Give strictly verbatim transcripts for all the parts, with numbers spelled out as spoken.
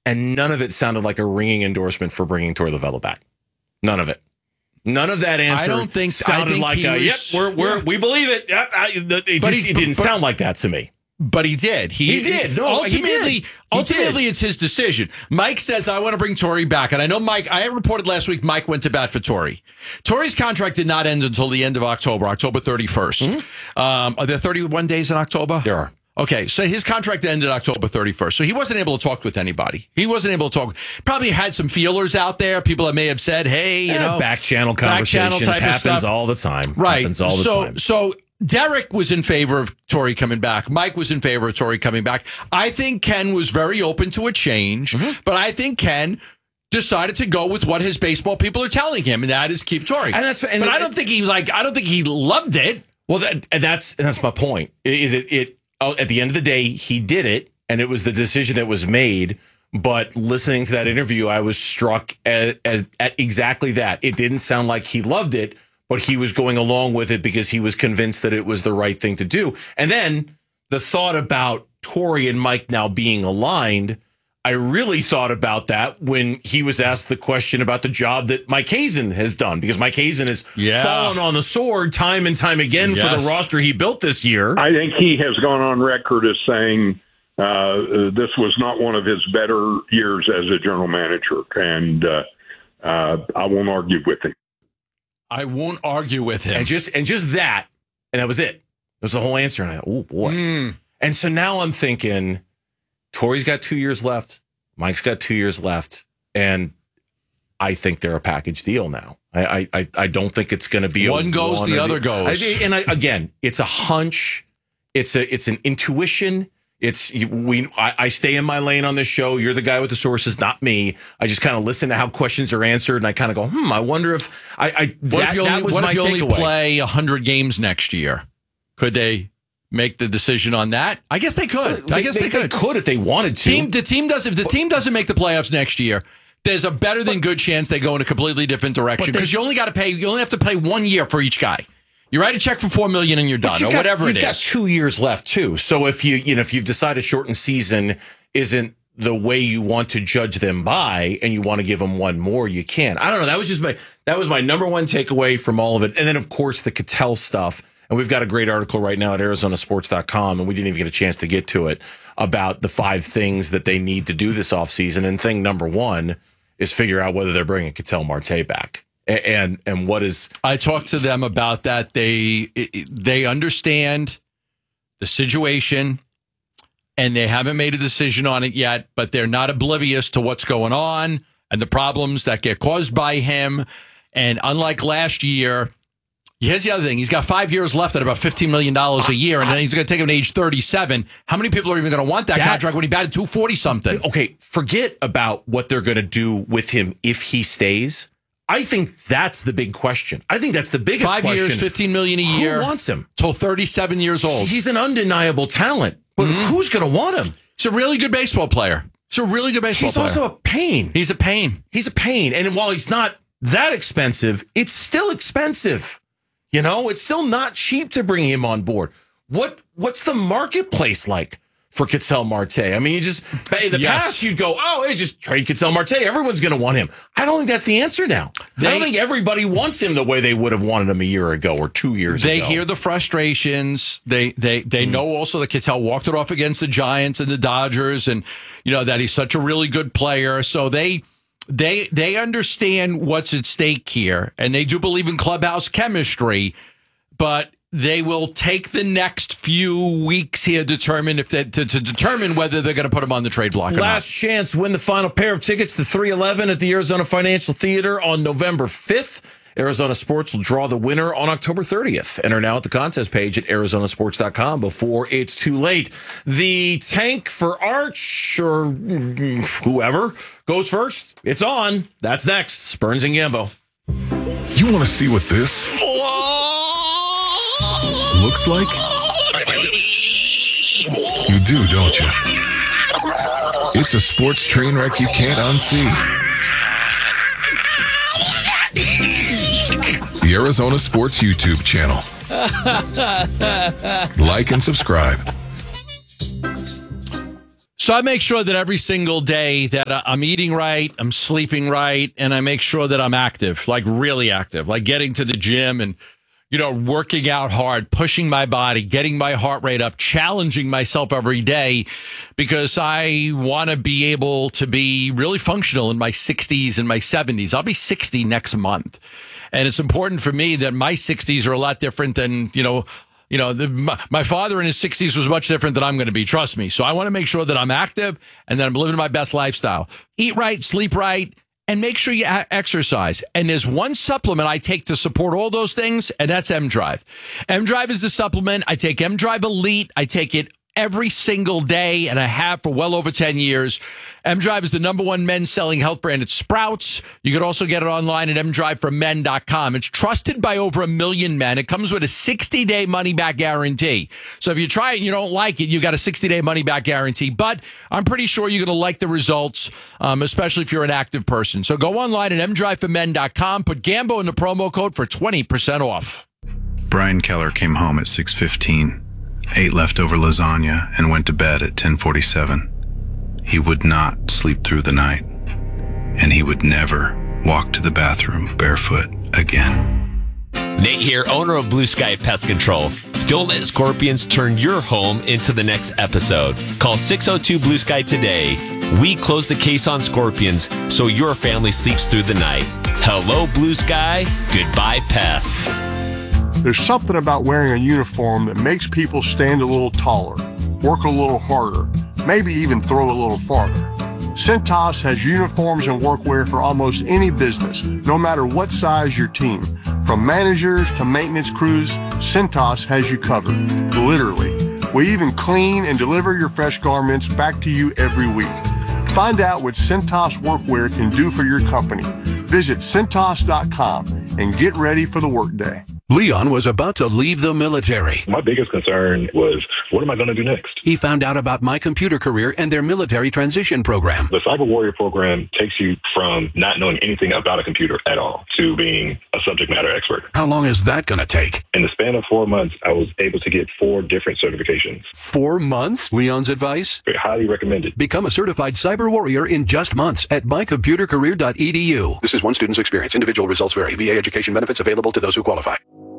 and none of it sounded like a ringing endorsement for bringing Torey Lovullo back. None of it. None of that answer I don't think, sounded I think like, he a, was, yep, we're, we're, yeah. we believe it. Yep, I, it, just, he, it didn't but, sound like that to me. But he did. He, he did. No, ultimately, he did. He ultimately, did. it's his decision. Mike says, I want to bring Torey back. And I know Mike, I reported last week, Mike went to bat for Torey. Torey's contract did not end until the end of October, October thirty-first. Mm-hmm. Um, are there thirty-one days in October? There are. Okay, so his contract ended October thirty-first. So he wasn't able to talk with anybody. He wasn't able to talk. Probably had some feelers out there. People that may have said, hey, you yeah, know. Back channel conversations back channel type happens of stuff. all the time. Right. Happens all the so, time. So Derek was in favor of Torey coming back. Mike was in favor of Torey coming back. I think Ken was very open to a change, mm-hmm. but I think Ken decided to go with what his baseball people are telling him, and that is keep Torey. And that's, and but it, I don't think he like. I don't think he loved it. Well, that, and that's and that's my point. Is it it? Oh, at the end of the day, he did it, and it was the decision that was made. But listening to that interview, I was struck as, as at exactly that. It didn't sound like he loved it, but he was going along with it because he was convinced that it was the right thing to do. And then the thought about Torey and Mike now being aligned, I really thought about that when he was asked the question about the job that Mike Hazen has done, because Mike Hazen has yeah. fallen on the sword time and time again yes. for the roster he built this year. I think he has gone on record as saying uh, this was not one of his better years as a general manager, and uh, uh, I won't argue with him. I won't argue with him. And just and just that, and that was it. That was the whole answer. And I thought, oh, boy. Mm. And so now I'm thinking, Torey's got two years left. Mike's got two years left. And I think they're a package deal now. I I, I don't think it's going to be one goes, one the other the, goes. I, and I, again, it's a hunch. It's a it's an intuition. It's we. I, I stay in my lane on this show. You're the guy with the sources, not me. I just kind of listen to how questions are answered, and I kind of go, hmm. I wonder if I. I what that, if you only, that was what my if you only takeaway. play a hundred games next year? Could they make the decision on that? I guess they could. They, I guess they, they, they could. They could if they wanted to. Team, the team does. If the team doesn't make the playoffs next year, there's a better than good chance they go in a completely different direction because you only got to pay. You only have to pay one year for each guy. You write a check for four million and you're done, or got, whatever it you've is. You've got two years left too. So if you you know if you've decided shortened season isn't the way you want to judge them by, and you want to give them one more, you can. I don't know. That was just my that was my number one takeaway from all of it. And then of course the Ketel stuff. And we've got a great article right now at Arizona Sports dot com, and we didn't even get a chance to get to it, about the five things that they need to do this offseason. And thing number one is figure out whether they're bringing Ketel Marte back. And and what is... I talked to them about that. They they understand the situation, and they haven't made a decision on it yet, but they're not oblivious to what's going on and the problems that get caused by him. And unlike last year... Here's the other thing. He's got five years left at about fifteen million dollars a year, and then he's going to take him to age thirty-seven. How many people are even going to want that, that contract when he batted two forty something? Okay, forget about what they're going to do with him if he stays. I think that's the big question. I think that's the biggest five question. Five years, fifteen million dollars a year. Who wants him? Till thirty-seven years old. He's an undeniable talent, but mm-hmm. who's going to want him? He's a really good baseball player. He's a really good baseball he's player. He's also a pain. He's a pain. He's a pain. And while he's not that expensive, it's still expensive. You know, it's still not cheap to bring him on board. What What's the marketplace like for Ketel Marte? I mean, you just in the yes. past you'd go, oh, hey, just trade Ketel Marte. Everyone's going to want him. I don't think that's the answer now. They, I don't think everybody wants him the way they would have wanted him a year ago or two years they ago. They hear the frustrations. They they they mm. know also that Ketel walked it off against the Giants and the Dodgers, and you know that he's such a really good player. So they. They they understand what's at stake here, and they do believe in clubhouse chemistry, but they will take the next few weeks here determine if they, to, to determine whether they're going to put him on the trade block or not. Last chance, win the final pair of tickets to three eleven at the Arizona Financial Theater on November fifth. Arizona Sports will draw the winner on October thirtieth. Enter now at the contest page at Arizona Sports dot com before it's too late. The tank for Arch or whoever goes first. It's on. That's next. Burns and Gambo. You want to see what this looks like? You do, don't you? It's a sports train wreck you can't unsee. The Arizona Sports YouTube channel. Like and subscribe. So I make sure that every single day that I'm eating right, I'm sleeping right, and I make sure that I'm active, like really active, like getting to the gym and, you know, working out hard, pushing my body, getting my heart rate up, challenging myself every day, because I want to be able to be really functional in my sixties and my seventies. I'll be sixty next month. And it's important for me that my sixties are a lot different than, you know, you know, the, my, my father in his sixties was much different than I'm going to be. Trust me. So I want to make sure that I'm active and that I'm living my best lifestyle. Eat right, sleep right, and make sure you exercise. And there's one supplement I take to support all those things, and that's M-Drive. M-Drive is the supplement. I take M-Drive Elite. I take it every single day, and I have for well over ten years. M-Drive is the number one men's selling health brand at Sprouts. You can also get it online at m drive for men dot com. It's trusted by over a million men. It comes with a sixty-day money-back guarantee. So if you try it and you don't like it, you got a sixty-day money-back guarantee. But I'm pretty sure you're going to like the results, um, especially if you're an active person. So go online at m drive for men dot com. Put Gambo in the promo code for twenty percent off. Brian Keller came home at six fifteen, ate leftover lasagna, and went to bed at ten forty-seven. He would not sleep through the night, and he would never walk to the bathroom barefoot again. Nate here, owner of Blue Sky Pest Control. Don't let scorpions turn your home into the next episode. Call six oh two Blue Sky today. We close the case on scorpions so your family sleeps through the night. Hello, Blue Sky. Goodbye, pest. There's something about wearing a uniform that makes people stand a little taller, work a little harder, maybe even throw a little farther. Cintas has uniforms and workwear for almost any business, no matter what size your team. From managers to maintenance crews, Cintas has you covered, literally. We even clean and deliver your fresh garments back to you every week. Find out what Cintas workwear can do for your company. Visit Cintas dot com and get ready for the workday. Leon was about to leave the military. My biggest concern was, what am I going to do next? He found out about My Computer Career and their military transition program. The Cyber Warrior program takes you from not knowing anything about a computer at all to being a subject matter expert. How long is that going to take? In the span of four months, I was able to get four different certifications. Four months? Leon's advice? Very highly recommended. Become a certified cyber warrior in just months at my computer career dot e d u. This is one student's experience. Individual results vary. V A education benefits available to those who qualify.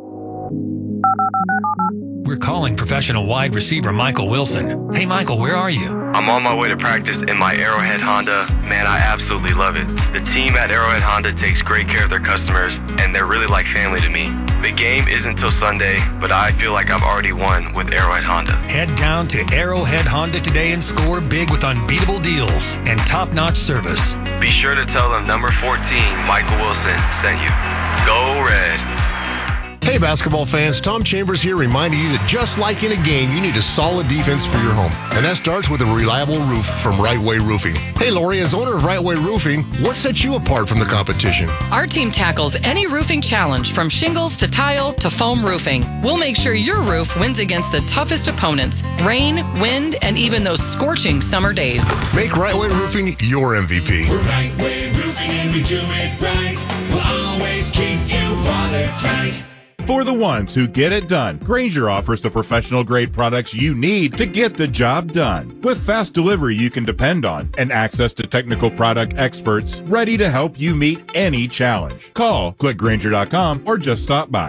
We're calling professional wide receiver Michael Wilson. Hey, Michael, where are you? I'm on my way to practice in my Arrowhead Honda. Man, I absolutely love it. The team at Arrowhead Honda takes great care of their customers, and they're really like family to me. The game isn't till Sunday, but I feel like I've already won with Arrowhead Honda. Head down to Arrowhead Honda today and score big with unbeatable deals and top-notch service. Be sure to tell them number fourteen, Michael Wilson, sent you. Go Red. Hey, basketball fans, Tom Chambers here reminding you that just like in a game, you need a solid defense for your home. And that starts with a reliable roof from Right Way Roofing. Hey, Lori, as owner of Right Way Roofing, what sets you apart from the competition? Our team tackles any roofing challenge from shingles to tile to foam roofing. We'll make sure your roof wins against the toughest opponents, rain, wind, and even those scorching summer days. Make Right Way Roofing your M V P. We're Right Way Roofing and we do it right. We'll always keep you watertight. For the ones who get it done, Grainger offers the professional-grade products you need to get the job done. With fast delivery you can depend on and access to technical product experts ready to help you meet any challenge. Call, click Grainger dot com, or just stop by.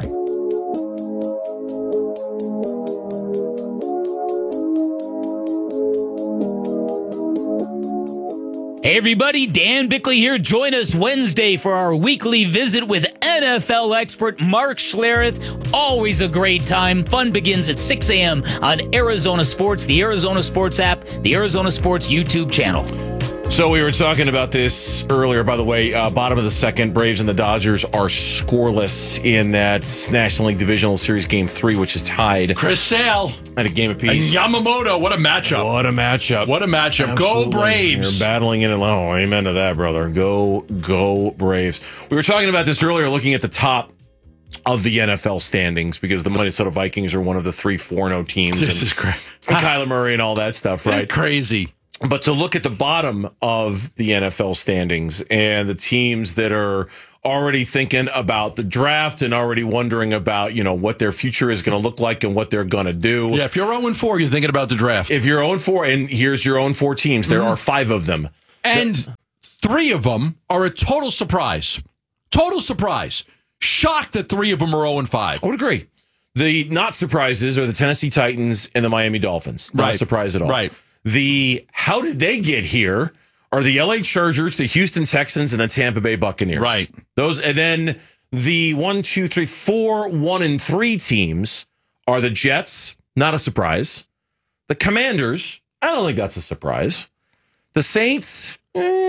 Hey everybody, Dan Bickley here. Join us Wednesday for our weekly visit with N F L expert Mark Schlereth. Always a great time. Fun begins at six a.m. on Arizona Sports, the Arizona Sports app, the Arizona Sports YouTube channel. So we were talking about this earlier, by the way. Uh, bottom of the second, Braves and the Dodgers are scoreless in that National League Divisional Series Game three, which is tied. Chris Sale. At a game apiece. And Yamamoto. What a matchup. What a matchup. What a matchup. Absolutely. Go Braves. They're battling in it. Oh, amen to that, brother. Go, go Braves. We were talking about this earlier, looking at the top of the N F L standings, because the Minnesota Vikings are one of the three four and oh teams. This and, is great. And Kyler Murray and all that stuff, right? Crazy. But to look at the bottom of the N F L standings and the teams that are already thinking about the draft and already wondering about, you know, what their future is going to look like and what they're going to do. Yeah, if you're oh and four, you're thinking about the draft. If you're oh and four, and here's your oh and four teams, there mm-hmm. are five of them. And the- three of them are a total surprise. Total surprise. Shocked that three of them are oh and five. I would agree. The not surprises are the Tennessee Titans and the Miami Dolphins. Not right. a surprise at all. Right. The how did they get here are the L A Chargers, the Houston Texans, and the Tampa Bay Buccaneers. Right. Those, and then the one, two, three, four, one, and three teams are the Jets. Not a surprise. The Commanders. I don't think that's a surprise. The Saints.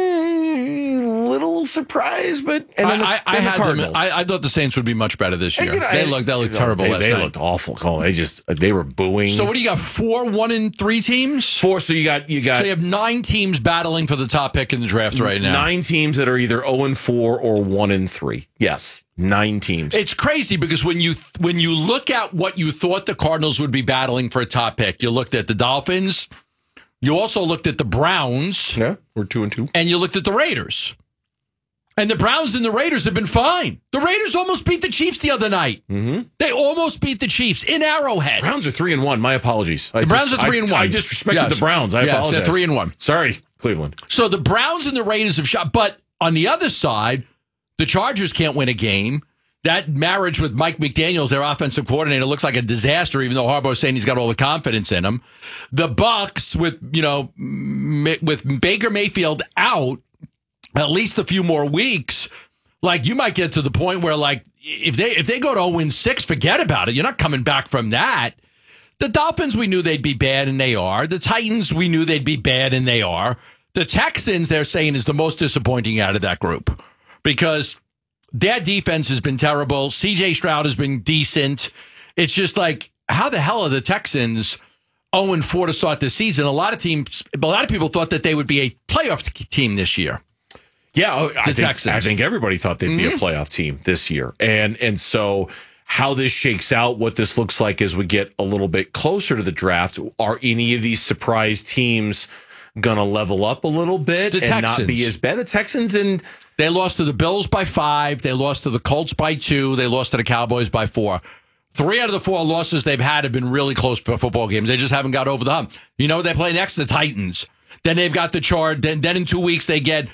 Mm, little surprise, but and then I, the, I, I the had Cardinals. them. I, I thought the Saints would be much better this year. You know, they I, looked. They looked terrible. They, last they night. looked awful. Oh, they just they were booing. So what do you got? Four, one, and three teams. Four. So you got you got. So you have nine teams battling for the top pick in the draft right now. Nine teams that are either zero and four or one and three. Yes, nine teams. It's crazy because when you when you look at what you thought the Cardinals would be battling for a top pick, you looked at the Dolphins. You also looked at the Browns. Yeah, we're two and two. And you looked at the Raiders. And the Browns and the Raiders have been fine. The Raiders almost beat the Chiefs the other night. Mm-hmm. They almost beat the Chiefs in Arrowhead. Browns are three and one. My apologies. The I Browns just, are three I, and one. I disrespected yes. the Browns. I yes, apologize. They're three and one. Sorry, Cleveland. So the Browns and the Raiders have shot. But on the other side, the Chargers can't win a game. That marriage with Mike McDaniels, their offensive coordinator, looks like a disaster, even though Harbaugh's saying he's got all the confidence in him. The Bucs, with, you know, with Baker Mayfield out at least a few more weeks, like, you might get to the point where, like, if they if they go to oh and six, forget about it. You're not coming back from that. The Dolphins, we knew they'd be bad, and they are. The Titans, we knew they'd be bad, and they are. The Texans, they're saying, is the most disappointing out of that group because their defense has been terrible. C J Stroud has been decent. It's just like, how the hell are the Texans oh and four to start the season? A lot of teams, a lot of people thought that they would be a playoff t- team this year. Yeah, I the think, Texans. I think everybody thought they'd mm-hmm. be a playoff team this year. And and so how this shakes out, what this looks like as we get a little bit closer to the draft, are any of these surprise teams going to level up a little bit the and Texans. not be as bad? The Texans, and they lost to the Bills by five. They lost to the Colts by two. They lost to the Cowboys by four. Three out of the four losses they've had have been really close for football games. They just haven't got over the hump. You know, they play next to the Titans. Then they've got the Chargers. Then, then in two weeks they get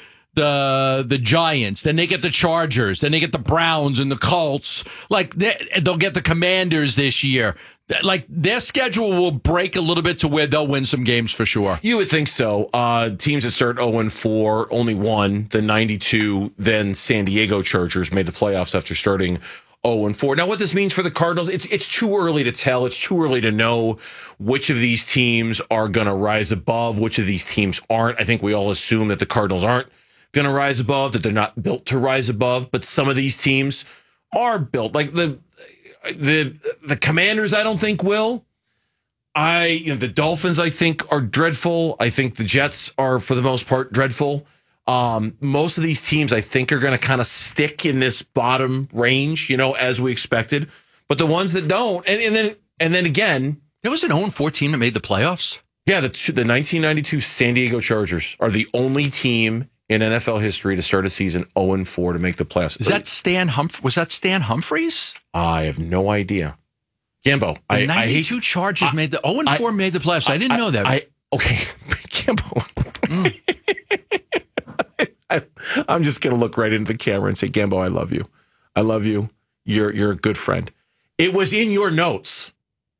the the Giants. Then they get the Chargers. Then they get the Browns and the Colts. Like, they, they'll get the Commanders this year. Like, their schedule will break a little bit to where they'll win some games for sure. You would think so. Uh, teams that start oh and four, only one, the ninety-two, then San Diego Chargers made the playoffs after starting oh and four. Now, what this means for the Cardinals, it's it's too early to tell. It's too early to know which of these teams are going to rise above, which of these teams aren't. I think we all assume that the Cardinals aren't going to rise above, that they're not built to rise above, but some of these teams are built. Like the the the Commanders, I don't think will. I you know the Dolphins, I think, are dreadful. I think the Jets are, for the most part, dreadful. Um, most of these teams, I think, are going to kind of stick in this bottom range, you know, as we expected. But the ones that don't, and, and then and then again, there was an oh and four team that made the playoffs. Yeah, the the nineteen ninety-two San Diego Chargers are the only team in N F L history to start a season oh and four to make the playoffs. Is that Stan Humph- Was that Stan Humphries? I have no idea. Gambo, the I, ninety-two I hate, Chargers I, made the oh and four made the playoffs. I, I didn't I, know that. I, okay, Gambo. Mm. I, I'm just gonna look right into the camera and say, Gambo, I love you. I love you. You're you're a good friend. It was in your notes.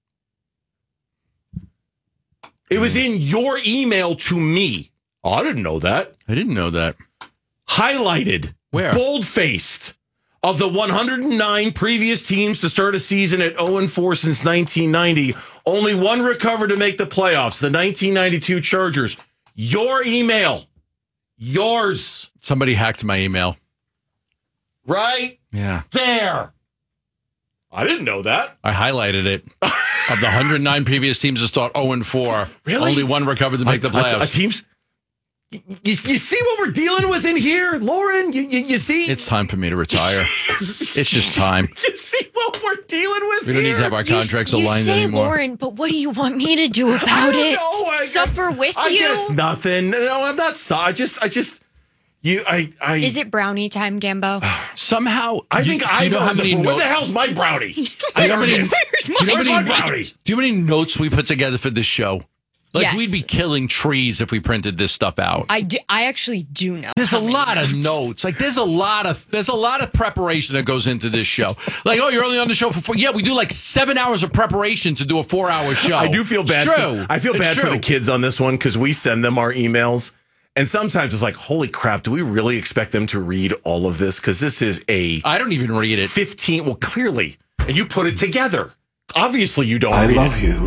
It was in your email to me. Oh, I didn't know that. I didn't know that. Highlighted. Where? Bold-faced. Of the one hundred nine previous teams to start a season at oh and four since nineteen ninety, only one recovered to make the playoffs, the nineteen ninety-two Chargers. Your email. Yours. Somebody hacked my email. Right Yeah. there. I didn't know that. I highlighted it. Of the one hundred nine previous teams to start oh and four, Really? only one recovered to make the playoffs. Uh, teams. You, you see what we're dealing with in here, Lauren? You, you, you see? It's time for me to retire. It's just time. You see what we're dealing with We don't here? need to have our contracts you, you aligned say, anymore. Lauren, but what do you want me to do about I don't it? know. I- Suffer with I you? guess nothing. No, I'm not sorry. I just, I just, You, I, I. Is it brownie time, Gambo? Somehow, I think you, I you know how many. What Notes, the hell's my brownie? do you know how many, Where's do you know how many, brownie? do you know how many notes we put together for this show? Like Yes. we'd be killing trees if we printed this stuff out. I, do, I actually do know. There's a how many lot of notes. notes. Like there's a lot of there's a lot of preparation that goes into this show. Like, oh, you're only on the show for four. Yeah, we do like seven hours of preparation to do a four hour show. I do feel bad. It's true. For, I feel It's bad for true. the kids on this one because we send them our emails, and sometimes it's like, holy crap, do we really expect them to read all of this? Because this is a I don't even read it. fifteen. Well, clearly, and you put it together. Obviously, you don't. I read love it. you,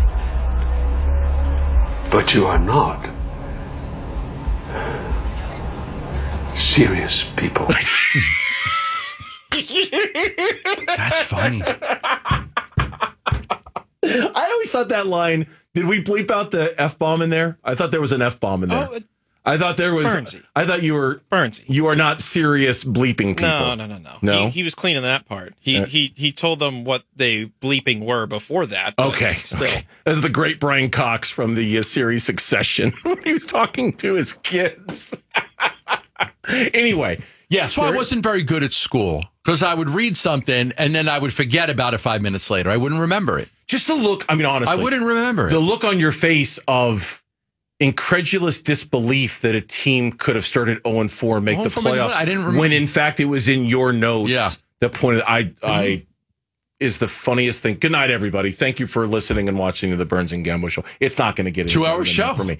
but you are not serious people. That's funny. I always thought that line. Did we bleep out the F bomb in there? I thought there was an F bomb in there. Oh, it- I thought there was. Bernsey. I thought you were. Bernsey. You are not serious bleeping people. No, no, no, no. No? He, he was cleaning that part. He Uh, he he told them what they bleeping were before that. but Okay. Still. Okay. That's the great Brian Cox from the uh, series Succession. when he was talking to his kids. Anyway, yes. That's why I there- wasn't very good at school because I would read something and then I would forget about it five minutes later. I wouldn't remember it. Just the look. I mean, honestly, I wouldn't remember it. the look on your face of incredulous disbelief that a team could have started oh and four and make oh the for me, playoffs. I didn't remember. When in fact it was in your notes. Yeah. That pointed. I. I. Is the funniest thing. Good night, everybody. Thank you for listening and watching to the Burns and Gambo show. It's not going to get any Two-hour better than show. that for me.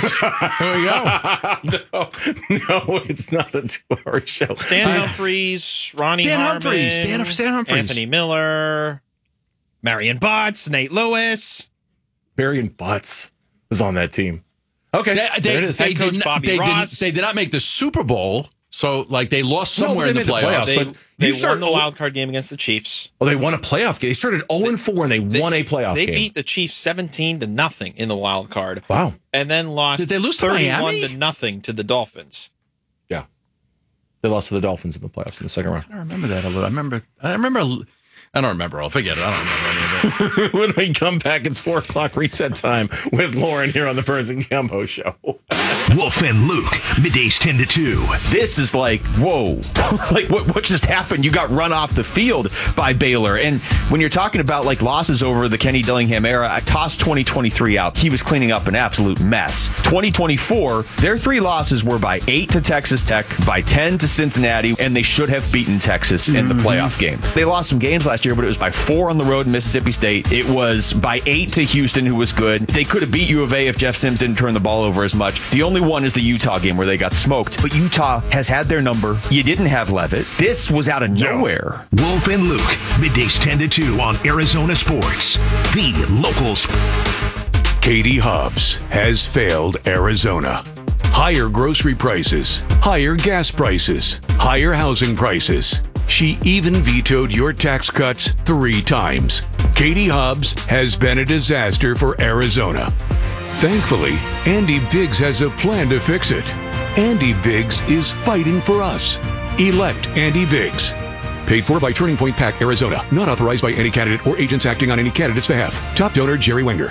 There we go. no, no, it's not a two-hour show. Stan Humphries, Ronnie Stan Harmon, Humphries, Stan- Stan Humphries. Anthony Miller, Marion Butts, Nate Lewis. Marion Butts was on that team. Okay, They, they, there it is. they Head coach did not, Bobby they, Ross. did, they did not make the Super Bowl, so like they lost No, somewhere but in they the made the playoffs. playoffs. They, but they you start- won the wild card game against the Chiefs. Well, they won a playoff game. They started oh and four and they, They- won a playoff They game. beat the Chiefs seventeen to nothing in the wild card. Wow. And then lost Did they lose to thirty-one Miami? to nothing to the Dolphins. Yeah. They lost to the Dolphins in the playoffs in the second round. I remember that a little. I remember. I remember. I don't remember. I'll forget it. I don't remember any of it. When we come back, it's four o'clock reset time with Lauren here on the Burns and Gambo show. Wolf and Luke, middays ten to two. This is like, whoa, like what, what just happened? You got run off the field by Baylor. And when you're talking about like losses over the Kenny Dillingham era, I tossed twenty twenty-three out. He was cleaning up an absolute mess. twenty twenty-four, their three losses were by eight to Texas Tech, by ten to Cincinnati, and they should have beaten Texas in the playoff game. They lost some games last year, but it was by four on the road in Mississippi State. It was by eight to Houston, who was good. They could have beat U of A if Jeff Sims didn't turn the ball over as much. The only one is the Utah game where they got smoked. But Utah has had their number. You didn't have Levitt. This was out of nowhere. Wolf and Luke, middays ten to two on Arizona Sports, the local sport. Katie Hobbs has failed Arizona. Higher grocery prices, higher gas prices, higher housing prices. She even vetoed your tax cuts three times. Katie Hobbs has been a disaster for Arizona. Thankfully, Andy Biggs has a plan to fix it. Andy Biggs is fighting for us. Elect Andy Biggs. Paid for by Turning Point PAC, Arizona. Not authorized by any candidate or agents acting on any candidate's behalf. Top donor, Jerry Wenger.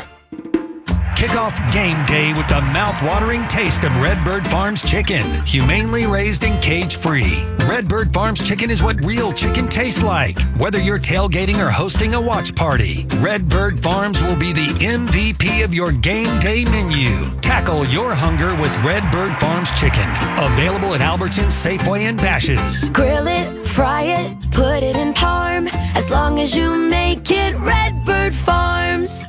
Kick off game day with the mouth-watering taste of Redbird Farms chicken. Humanely raised and cage-free. Redbird Farms chicken is what real chicken tastes like. Whether you're tailgating or hosting a watch party, Redbird Farms will be the M V P of your game day menu. Tackle your hunger with Redbird Farms chicken. Available at Albertsons, Safeway, and Bash's'. Grill it, fry it, put it in parm. As long as you make it Redbird Farms.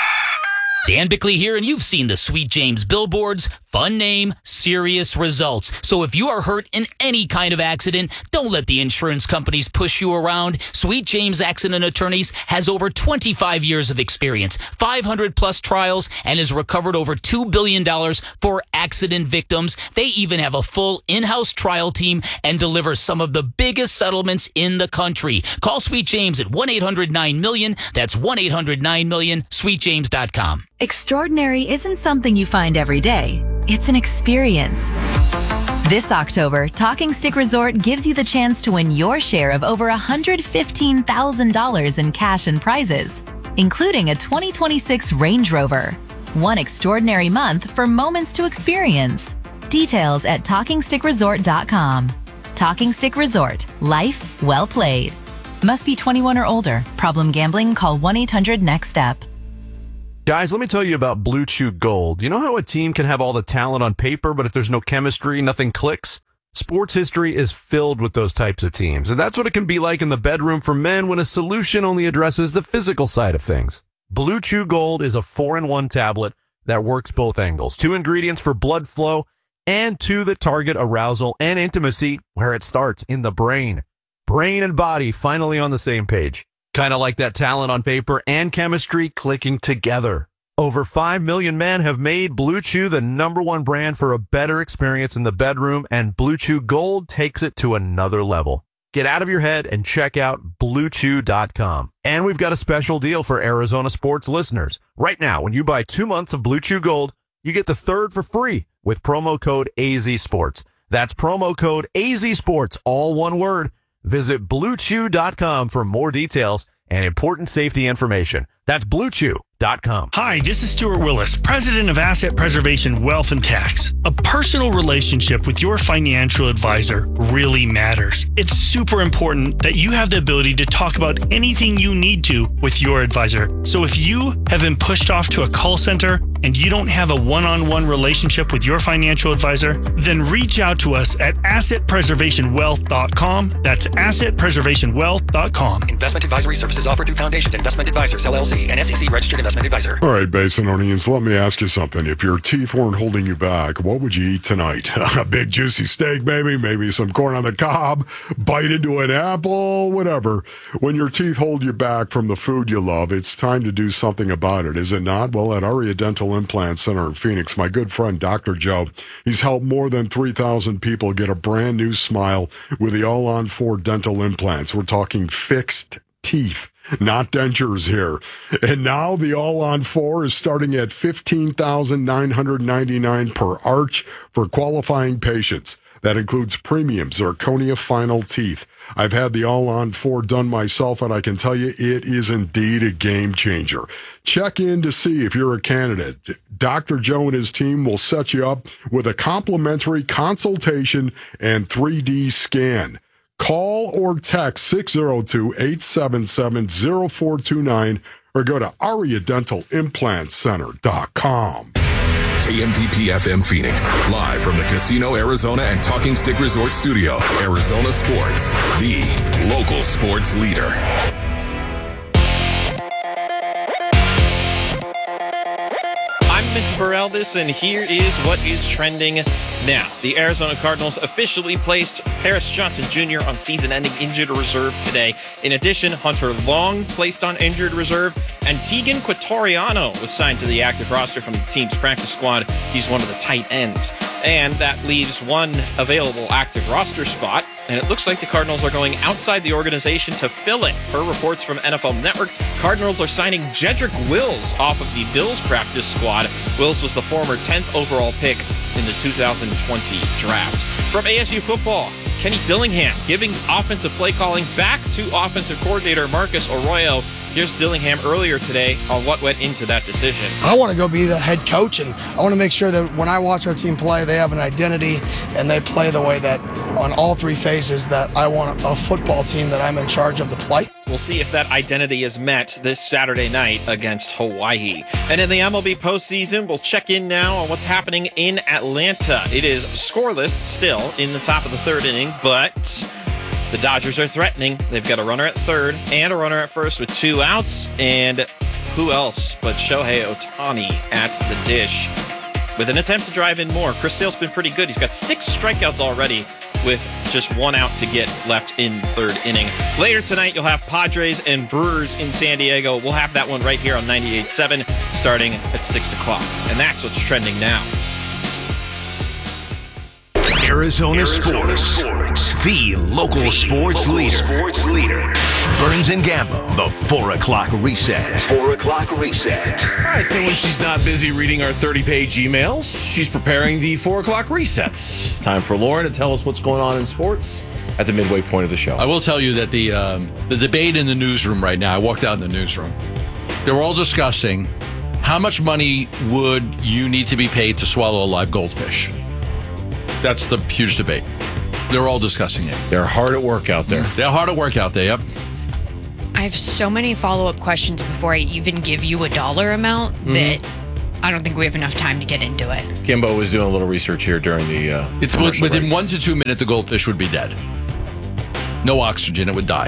Dan Bickley here, and you've seen the Sweet James billboards. Fun name, serious results. So if you are hurt in any kind of accident, don't let the insurance companies push you around. Sweet James Accident Attorneys has over twenty-five years of experience, five hundred plus trials, and has recovered over two billion dollars for accident victims. They even have a full in-house trial team and deliver some of the biggest settlements in the country. Call Sweet James at one eight hundred nine million. That's one eight hundred nine million, sweet james dot com. Extraordinary isn't something you find every day. It's an experience. This October, Talking Stick Resort gives you the chance to win your share of over one hundred fifteen thousand dollars in cash and prizes, including a twenty twenty-six Range Rover. One extraordinary month for moments to experience. Details at talking stick resort dot com. Talking Stick Resort. Life well played. Must be twenty-one or older. Problem gambling? Call one eight hundred next step. Guys, let me tell you about Blue Chew Gold. You know how a team can have all the talent on paper, but if there's no chemistry, nothing clicks? Sports history is filled with those types of teams, and that's what it can be like in the bedroom for men when a solution only addresses the physical side of things. Blue Chew Gold is a four in one tablet that works both angles. Two ingredients for blood flow and two that target arousal and intimacy where it starts, in the brain. Brain and body finally on the same page. Kind of like that talent on paper and chemistry clicking together. Over five million men have made Blue Chew the number one brand for a better experience in the bedroom, and Blue Chew Gold takes it to another level. Get out of your head and check out blue chew dot com. And we've got a special deal for Arizona sports listeners. Right now, when you buy two months of Blue Chew Gold, you get the third for free with promo code A Z Sports. That's promo code A Z Sports, all one word. Visit blue chew dot com for more details and important safety information. That's blue chew dot com. Hi, this is Stuart Willis, president of Asset Preservation Wealth and Tax. A personal relationship with your financial advisor really matters. It's super important that you have the ability to talk about anything you need to with your advisor. So if you have been pushed off to a call center and you don't have a one-on-one relationship with your financial advisor, then reach out to us at asset preservation wealth dot com. That's asset preservation wealth dot com. Investment advisory services offered through Foundations Investment Advisors, L L C, an S E C registered investment advisor. All right, Basinonians, let me ask you something. If your teeth weren't holding you back, what would you eat tonight? A big juicy steak, maybe, maybe some corn on the cob, bite into an apple, whatever. When your teeth hold you back from the food you love, it's time to do something about it, is it not? Well, at Aria Dental Implant Center in Phoenix, my good friend Doctor Joe, he's helped more than three thousand people get a brand new smile with the All-On four dental implants. We're talking fixed teeth, not dentures here. And now the All-On four is starting at fifteen thousand nine hundred ninety-nine dollars per arch for qualifying patients. That includes premium zirconia final teeth. I've had the All-On four done myself, and I can tell you it is indeed a game changer. Check in to see if you're a candidate. Doctor Joe and his team will set you up with a complimentary consultation and three D scan. Call or text six oh two, eight seven seven, oh four two nine or go to aria dental implant center dot com. K M V P F M Phoenix, live from the Casino Arizona and Talking Stick Resort Studio. Arizona Sports, the local sports leader. I'm Mitch Veraldis, and here is what is trending now. The Arizona Cardinals officially placed Paris Johnson Junior on season-ending injured reserve today. In addition, Hunter Long placed on injured reserve, and Tegan Quatoriano was signed to the active roster from the team's practice squad. He's one of the tight ends. And that leaves one available active roster spot, and it looks like the Cardinals are going outside the organization to fill it. Per reports from N F L Network, Cardinals are signing Jedrick Wills off of the Bills practice squad. Wills was the former tenth overall pick in the two thousand twenty draft. From A S U football, Kenny Dillingham giving offensive play calling back to offensive coordinator Marcus Arroyo. Here's Dillingham earlier today on what went into that decision. I want to go be the head coach, and I want to make sure that when I watch our team play, they have an identity and they play the way that on all three phases that I want a football team that I'm in charge of the play. We'll see if that identity is met this Saturday night against Hawaii. And in the M L B postseason, we'll check in now on what's happening in Atlanta. It is scoreless still in the top of the third inning, but the Dodgers are threatening. They've got a runner at third and a runner at first with two outs. And who else but Shohei Ohtani at the dish with an attempt to drive in more. Chris Sale's been pretty good. He's got six strikeouts already with just one out to get left in third inning. Later tonight, you'll have Padres and Brewers in San Diego. We'll have that one right here on ninety-eight point seven starting at six o'clock. And that's what's trending now. Arizona, Arizona Sports, Sports, the local, the sports, local leader. sports leader. Burns and Gambo, the four o'clock reset. Four o'clock reset. All right, so when she's not busy reading our thirty-page emails, she's preparing the four o'clock resets. Time for Lauren to tell us what's going on in sports at the midway point of the show. I will tell you that the um, the debate in the newsroom right now, I walked out in the newsroom, they were all discussing how much money would you need to be paid to swallow a live goldfish. that's the huge debate. They're all discussing it. They're hard at work out there. They're hard at work out there, yep. I have so many follow-up questions before I even give you a dollar amount Mm-hmm. that I don't think we have enough time to get into it. Kimbo was doing a little research here during the uh, It's commercial within break. one to two minutes, the goldfish would be dead. No oxygen, it would die.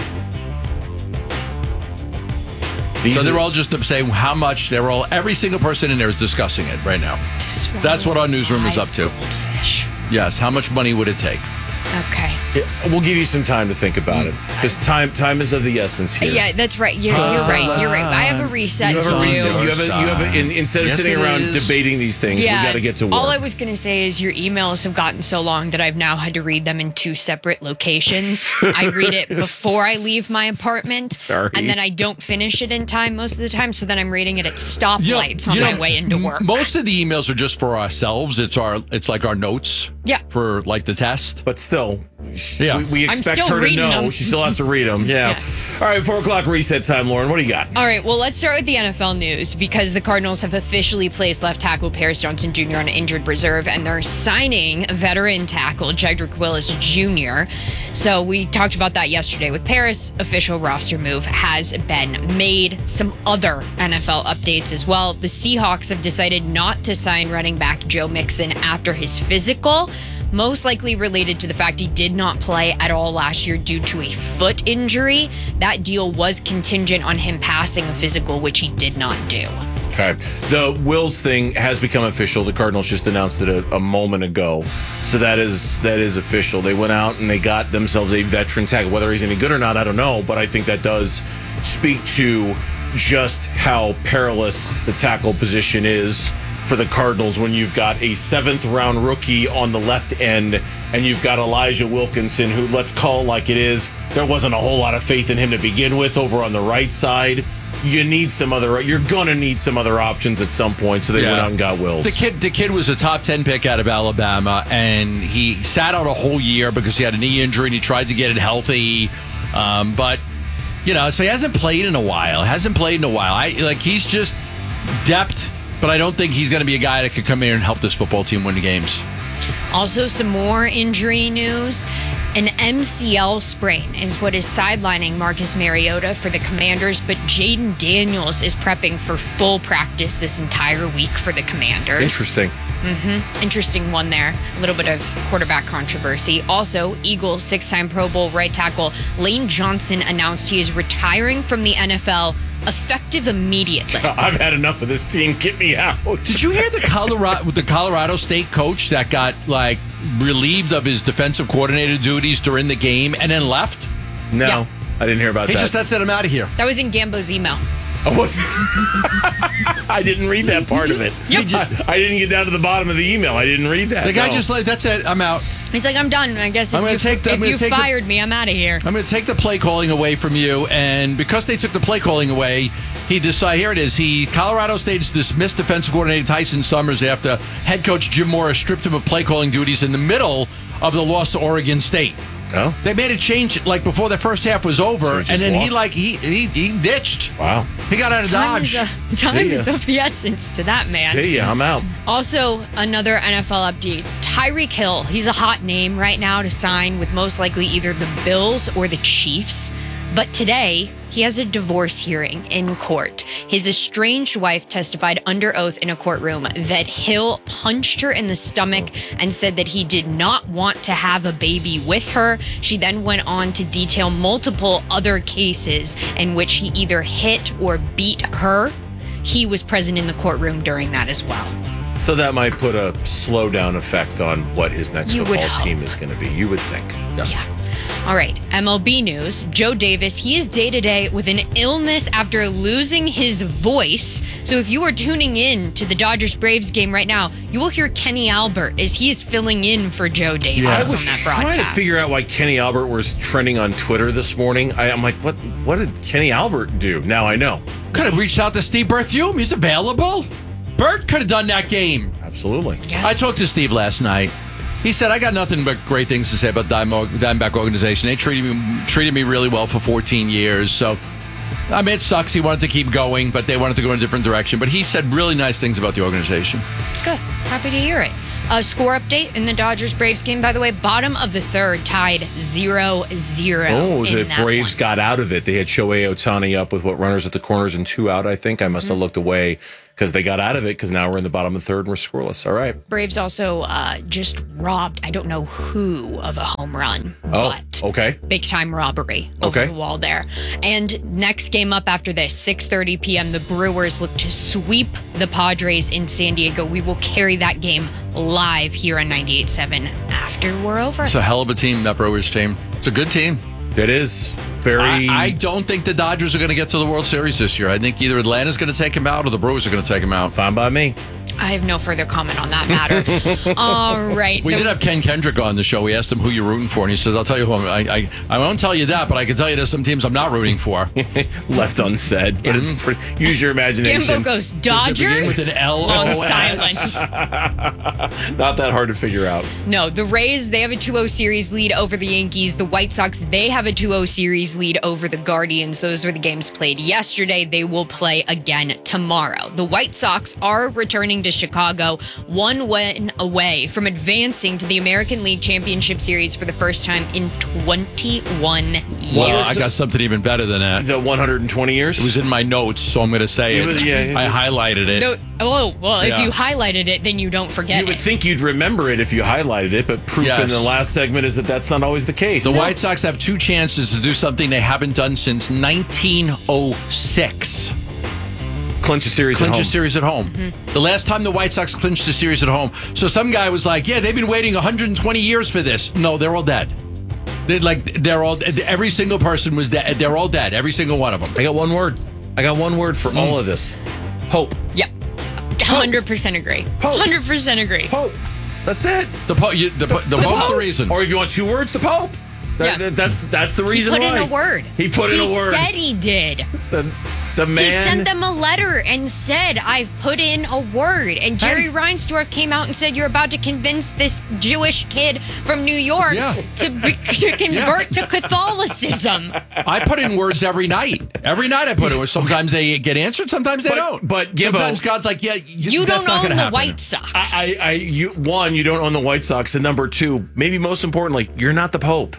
These so they're are- all just saying how much. They're all every single person in there is discussing it right now. That's what our newsroom is up to. Goldfish. Yes. How much money would it take? Okay. Yeah, we'll give you some time to think about it because time time is of the essence here. Yeah, that's right. You're, you're right. You're right. I have a reset You have to a do. reason. You have a, you have a, in, instead of Yes, sitting it around is. debating these things, Yeah. we got to get to work. All I was going to say is your emails have gotten so long that I've now had to read them in two separate locations. I read it before I leave my apartment, Sorry. and then I don't finish it in time most of the time. So then I'm reading it at You know- stoplights on you know, my way into work. Most of the emails are just for ourselves. It's our. It's like our notes. Yeah. For like the test. But still, Yeah. we, we I'm expect still her to reading know. them. She still has to read them. Yeah. Yeah. All right, four o'clock reset time, Lauren. What do you got? All right, well, let's start with the N F L news because the Cardinals have officially placed left tackle Paris Johnson Junior on injured reserve, and they're signing veteran tackle Jedrick Willis Junior So we talked about that yesterday with Paris. Official roster move has been made. Some other N F L updates as well. The Seahawks have decided not to sign running back Joe Mixon after his physical, most likely related to the fact he did not play at all last year due to a foot injury. That deal was contingent on him passing a physical, which he did not do. Okay. The Wills thing has become official. The Cardinals just announced it a, a moment ago. So that is that is official. They went out and they got themselves a veteran tackle. Whether he's any good or not, I don't know. But I think that does speak to just how perilous the tackle position is for the Cardinals when you've got a seventh round rookie on the left end and you've got Elijah Wilkinson, who, let's call it like it is, there wasn't a whole lot of faith in him to begin with over on the right side. You need some other, you're going to need some other options at some point. So they Yeah. went out and got Wills. The kid, the kid was a top ten pick out of Alabama, and he sat out a whole year because he had a knee injury and he tried to get it healthy. Um, but you know, so he hasn't played in a while. Hasn't played in a while. I like he's just depth, but I don't think he's going to be a guy that could come here and help this football team win the games. Also, some more injury news. An M C L sprain is what is sidelining Marcus Mariota for the Commanders, but Jaden Daniels is prepping for full practice this entire week for the Commanders. Interesting. Mm-hmm. Interesting one there. A little bit of quarterback controversy. Also, Eagles six-time Pro Bowl right tackle Lane Johnson announced he is retiring from the N F L effective immediately. I've had enough of this team. Get me out. Did you hear the Colorado the Colorado State coach that got like relieved of his defensive coordinator duties during the game and then left? No, Yeah. I didn't hear about He that. just that said I'm out of here. That was in Gambo's email. I wasn't. I didn't read that part of it. Yep. I, I didn't get down to the bottom of the email. I didn't read that. The guy no. just like that's it. I'm out. He's like, I'm done. I guess if I'm gonna you, take the- I'm if gonna you take the- fired me, I'm out of here. I'm going to take the play calling away from you, and because they took the play calling away, he decided. Here it is. He Colorado State has dismissed defensive coordinator Tyson Summers after head coach Jim Morris stripped him of play calling duties in the middle of the loss to Oregon State. Oh, They made a change like before the first half was over, So he and just then he walked? like he he he ditched. wow. He got out of Time Dodge. is, of, time See is ya. of the essence to that man. See ya. I'm out. Also, another N F L update. Tyreek Hill, he's a hot name right now to sign with most likely either the Bills or the Chiefs. But today, he has a divorce hearing in court. His estranged wife testified under oath in a courtroom that Hill punched her in the stomach and said that he did not want to have a baby with her. She then went on to detail multiple other cases in which he either hit or beat her. He was present in the courtroom during that as well. So that might put a slowdown effect on what his next You would football hope. team is going to be. You would think. Yeah. All right, M L B news. Joe Davis, he is day to day with an illness after losing his voice. So if you are tuning in to the Dodgers Braves game right now, you will hear Kenny Albert as he is filling in for Joe Davis I on was that broadcast. trying to figure out why Kenny Albert was trending on Twitter this morning. I, I'm like, what? What did Kenny Albert do? Now I know. Could have reached out to Steve Berthiaume. He's available. Bert could have done that game. Absolutely. Yes. I talked to Steve last night. He said, I got nothing but great things to say about Diamond- Diamondback organization. They treated me treated me really well for fourteen years. So, I mean, it sucks. He wanted to keep going, but they wanted to go in a different direction. But he said really nice things about the organization. Good. Happy to hear it. A score update in the Dodgers-Braves game, by the way. Bottom of the third, tied zero zero. Oh, the in that Braves one. got out of it. They had Shohei Ohtani up with what runners at the corners and two out, I think. I must have looked away because they got out of it because now we're in the bottom of the third and we're scoreless. All right. Braves also uh, just robbed, I don't know who, of a home run. Oh, but okay. big time robbery over Okay. the wall there. And next game up after this, six thirty p.m., the Brewers look to sweep the Padres in San Diego. We will carry that game live here on ninety-eight point seven after we're over. It's a hell of a team, that Brewers team. It's a good team. It is. Very. I, I don't think the Dodgers are going to get to the World Series this year. I think either Atlanta's going to take him out or the Brewers are going to take him out. Fine by me. I have no further comment on that matter. All right. We the- did have Ken Kendrick on the show. We asked him who you're rooting for, and he says, I'll tell you who I'm, I, I, I won't tell you that, but I can tell you there's some teams I'm not rooting for. Left unsaid, but it's pretty, use your imagination. Gambo goes Does it begin Dodgers with an L on O S? silence. Not that hard to figure out. No, the Rays, they have a two oh series lead over the Yankees. The White Sox, they have a two oh series lead over the Guardians. Those were the games played yesterday. They will play again tomorrow. The White Sox are returning to Chicago, one win away from advancing to the American League Championship Series for the first time in twenty-one years. Well, I got something even better than that. The one hundred twenty years? It was in my notes, so I'm going to say It it. was- yeah, I it- highlighted it. The- oh, well, if Yeah. you highlighted it, then you don't forget You would it. think you'd remember it if you highlighted it, but proof Yes. in the last segment is that that's not always the case. The White Sox have two chances to do something they haven't done since nineteen oh six. Clinch a series Clinch at home. a series at home. The last time the White Sox clinched a series at home. So some guy was like, yeah, they've been waiting one hundred twenty years for this. No, they're all dead. They're like, they're all, every single person was dead. They're all dead. Every single one of them. I got one word. I got one word for all of this. Hope. Yep. one hundred percent agree. one hundred percent agree. Hope. That's it. The, po- you, the, po- the, The Pope's the Pope. reason. Or if you want two words, the Pope. That- Yeah. that- that's that's the reason He put why. in a word. He put in He a word. said he did. The, the man. He sent them a letter and said, I've put in a word. And Jerry Reinsdorf came out and said, you're about to convince this Jewish kid from New York Yeah. to, be, to convert to Catholicism. I put in words every night. Every night I put in words. Sometimes they get answered, sometimes they But- don't. but, Gimbo- sometimes God's like, yeah, You that's don't not own gonna the happen. White Sox. I, I, I, you, one, you don't own the White Sox, and number two, maybe most importantly, you're not the Pope.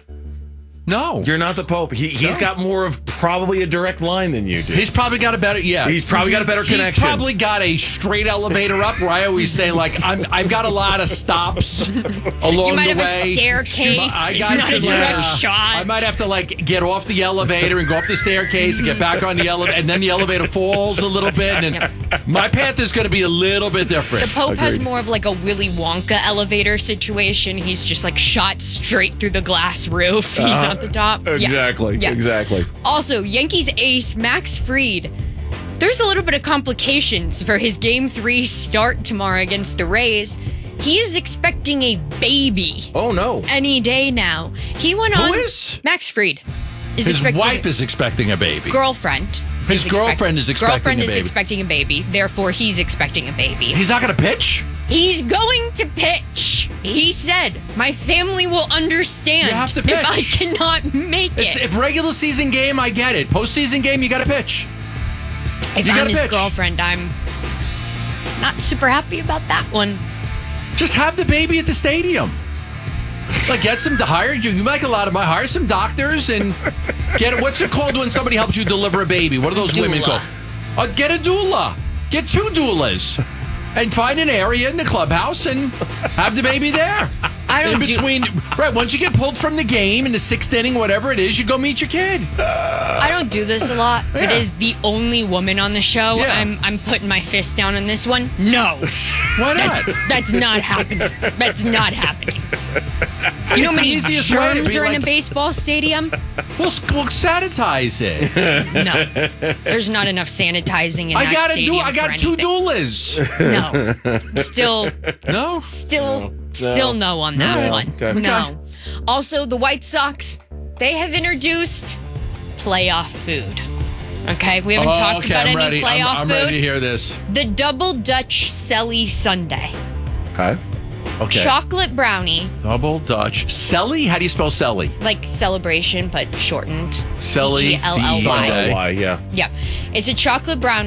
No, you're not the Pope. He, he's No. got more of probably a direct line than you do. He's probably got a better, yeah. He's probably got a better He's connection. probably got a straight elevator up where I always say, like, I'm, I've got a lot of stops along You might the have way. a staircase. I It's got not to, a direct yeah. shot. I might have to, like, get off the elevator and go up the staircase and get back on the elevator, and then the elevator falls a little bit, and then my path is going to be a little bit different. The Pope has more of like a Willy Wonka elevator situation. He's just like shot straight through the glass roof. He's Uh-huh. at the top. Yeah. Exactly. Yeah. Exactly. Also, Yankees ace Max Fried. There's a little bit of complications for his game three start tomorrow against the Rays. He is expecting a baby. Oh, no. Any day now. He went Who on. is? Max Fried. Is His expecting wife is expecting a baby. girlfriend. His is girlfriend is expecting girlfriend a is baby. expecting a baby. Therefore, he's expecting a baby. He's not going to pitch? He's going to pitch. He said, my family will understand You have to if I pitch. cannot make It's, it. if regular season game, I get it. Postseason game, you got to pitch. If you I'm gotta his pitch. girlfriend, I'm not super happy about that one. Just have the baby at the stadium. Like, get some to hire you. You make a lot of money. Hire some doctors and get what's it called when somebody helps you deliver a baby? What are those women Doula. called? Uh, get a doula. Get two doulas, and find an area in the clubhouse and have the baby there. I don't in do- between. Right, once you get pulled from the game in the sixth inning, whatever it is, you go meet your kid. I don't do this a lot, but Yeah. as the only woman on the show, Yeah. I'm I'm putting my fist down on this one. No. Why not? That's, that's not happening. That's not happening. You know how It's the many easiest way to germs be are in like- a baseball stadium? We'll, we'll sanitize it. No. There's not enough sanitizing in I that gotta stadium do. I got for two anything. doulas. No. Still No. Still, still no on that Okay. one. Okay. No. Also, the White Sox, they have introduced playoff food. Okay, we haven't Oh, talked okay, about I'm any ready. I'm, playoff I'm food. ready to hear this. The Double Dutch Selly Sundae, Okay. Okay. chocolate brownie, Double Dutch. Selly? How do you spell Selly? like celebration but shortened. Selly, C E L L Y. Sundae. Why? Yeah. Yeah, it's a chocolate brownie,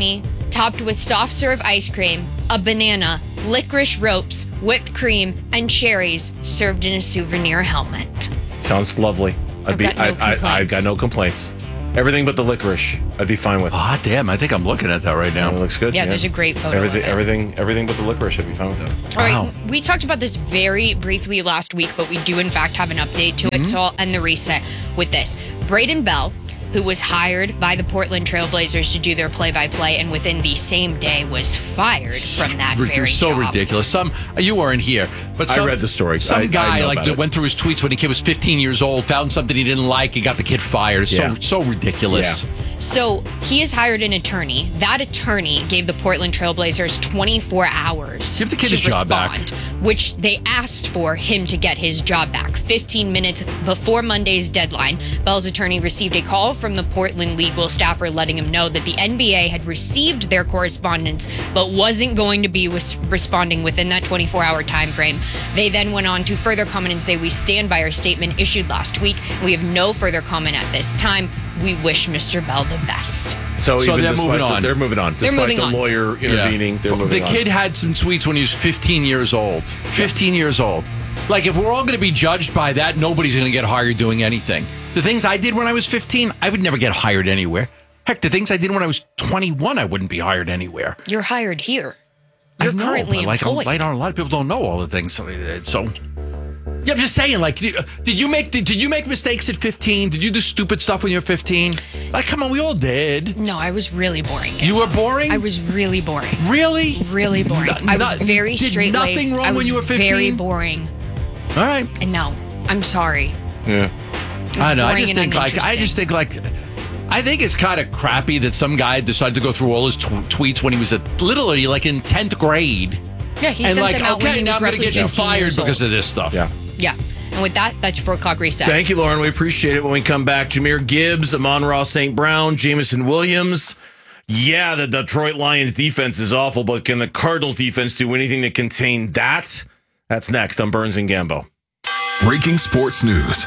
topped with soft serve ice cream, a banana, licorice ropes, whipped cream, and cherries served in a souvenir helmet. Sounds lovely. I'd I've be. got no I, I, I've complaints. got no complaints. Everything but the licorice, I'd be fine with. Ah, damn! I think I'm looking at that right now. It looks good. Yeah, there's a great photo Everything, of it. everything, everything but the licorice, I'd be fine with that. All right, we talked about this very briefly last week, but we do in fact have an update to Mm-hmm. it. So I'll end the reset with this. Braden Bell, who was hired by the Portland Trailblazers to do their play-by-play, and within the same day was fired from that Rid- very so job. ridiculous. Some you weren't here, but I some, read the story. Some I- I guy know like about that it. went through his tweets when the kid was fifteen years old, found something he didn't like, and got the kid fired. Yeah. So so ridiculous. Yeah. So he has hired an attorney. That attorney gave the Portland Trailblazers twenty-four hours Give the kid to his job back. respond, which they asked for him to get his job back. fifteen minutes before Monday's deadline, Bell's attorney received a call from the Portland legal staffer letting him know that the N B A had received their correspondence but wasn't going to be was- responding within that twenty-four hour time frame. They then went on to further comment and say, "We stand by our statement issued last week. We have no further comment at this time. We wish Mister Bell the best." So, So even they're despite moving the- on. They're moving on. They're Despite moving the on. lawyer intervening, they're moving The on. kid had some tweets when he was fifteen years old. fifteen years old. Like, if we're all going to be judged by that, nobody's going to get hired doing anything. The things I did when I was fifteen, I would never get hired anywhere. Heck, the things I did when I was twenty-one, I wouldn't be hired anywhere. You're hired here. I You're know, currently but like, employed. like, a lot of people don't know all the things that I did. So, yeah, I'm just saying, like, did, did you make did, did you make mistakes at fifteen? Did you do stupid stuff when you were fifteen? Like, come on, we all did. No, I was really boring. You were boring? I was really boring. Really? Really boring. No- I was not- very did straight nothing laced. wrong I when was you were very fifteen? boring. All right. And no, I'm sorry. Yeah. I know. I boring just and think like I uninteresting. just think like I think it's kind of crappy that some guy decided to go through all his tw- tweets when he was at literally like in tenth grade. Yeah, he and sent like, them out when okay, he now was I'm going to roughly get you fifteen fired years because old. of this stuff. Yeah. Yeah. And with that, that's your four o'clock reset. Thank you, Lauren. We appreciate it. When we come back, Jameer Gibbs, Amon-Ra Saint Brown, Jamison Williams. Yeah, the Detroit Lions defense is awful, but can the Cardinals defense do anything to contain that? That's next on Burns and Gambo. Breaking sports news.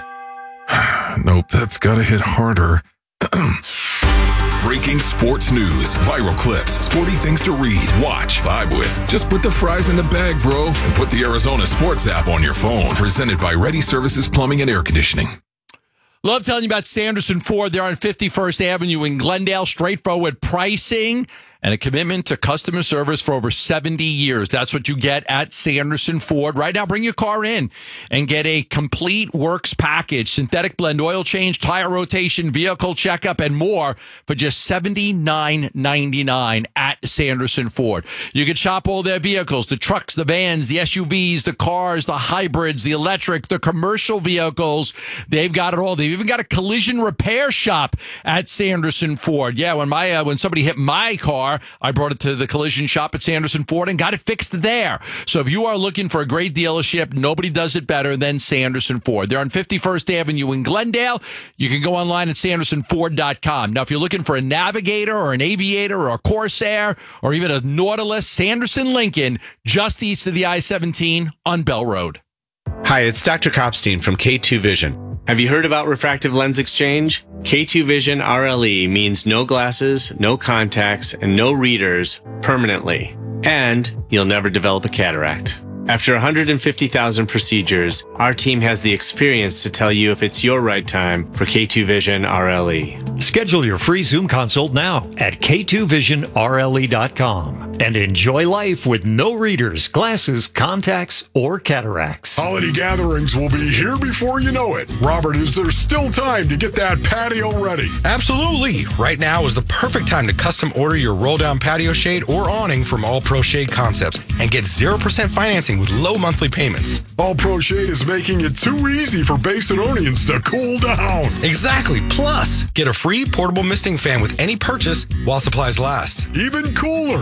Nope, that's gotta hit harder. Breaking sports news, viral clips, sporty things to read, watch, vibe with. Just put the fries in the bag, bro, and put the Arizona Sports app on your phone. Presented by Ready Services Plumbing and Air Conditioning. Love telling you about Sanderson Ford. They're on fifty-first Avenue in Glendale. Straightforward pricing and a commitment to customer service for over seventy years. That's what you get at Sanderson Ford. Right now, bring your car in and get a complete works package, synthetic blend oil change, tire rotation, vehicle checkup, and more for just seventy-nine ninety-nine at Sanderson Ford. You can shop all their vehicles, the trucks, the vans, the S U Vs, the cars, the hybrids, the electric, the commercial vehicles. They've got it all. They've even got a collision repair shop at Sanderson Ford. Yeah, when my uh, when somebody hit my car, I brought it to the collision shop at Sanderson Ford and got it fixed there. So if you are looking for a great dealership, nobody does it better than Sanderson Ford. They're on fifty-first Avenue in Glendale. You can go online at sanderson ford dot com. Now, if you're looking for a Navigator or an Aviator or a Corsair or even a Nautilus, Sanderson Lincoln, just east of the I seventeen on Bell Road. Hi, it's Doctor Kopstein from K two Vision. Have you heard about refractive lens exchange? K two Vision R L E means no glasses, no contacts, and no readers permanently. And you'll never develop a cataract. After one hundred fifty thousand procedures, our team has the experience to tell you if it's your right time for K two Vision R L E. Schedule your free Zoom consult now at K two vision R L E dot com and enjoy life with no readers, glasses, contacts, or cataracts. Holiday gatherings will be here before you know it. Robert, is there still time to get that patio ready? Absolutely. Right now is the perfect time to custom order your roll-down patio shade or awning from All Pro Shade Concepts and get zero percent financing with low monthly payments. All Pro Shade is making it too easy for Basinonians to cool down. Exactly. Plus, get a free portable misting fan with any purchase while supplies last. Even cooler, get your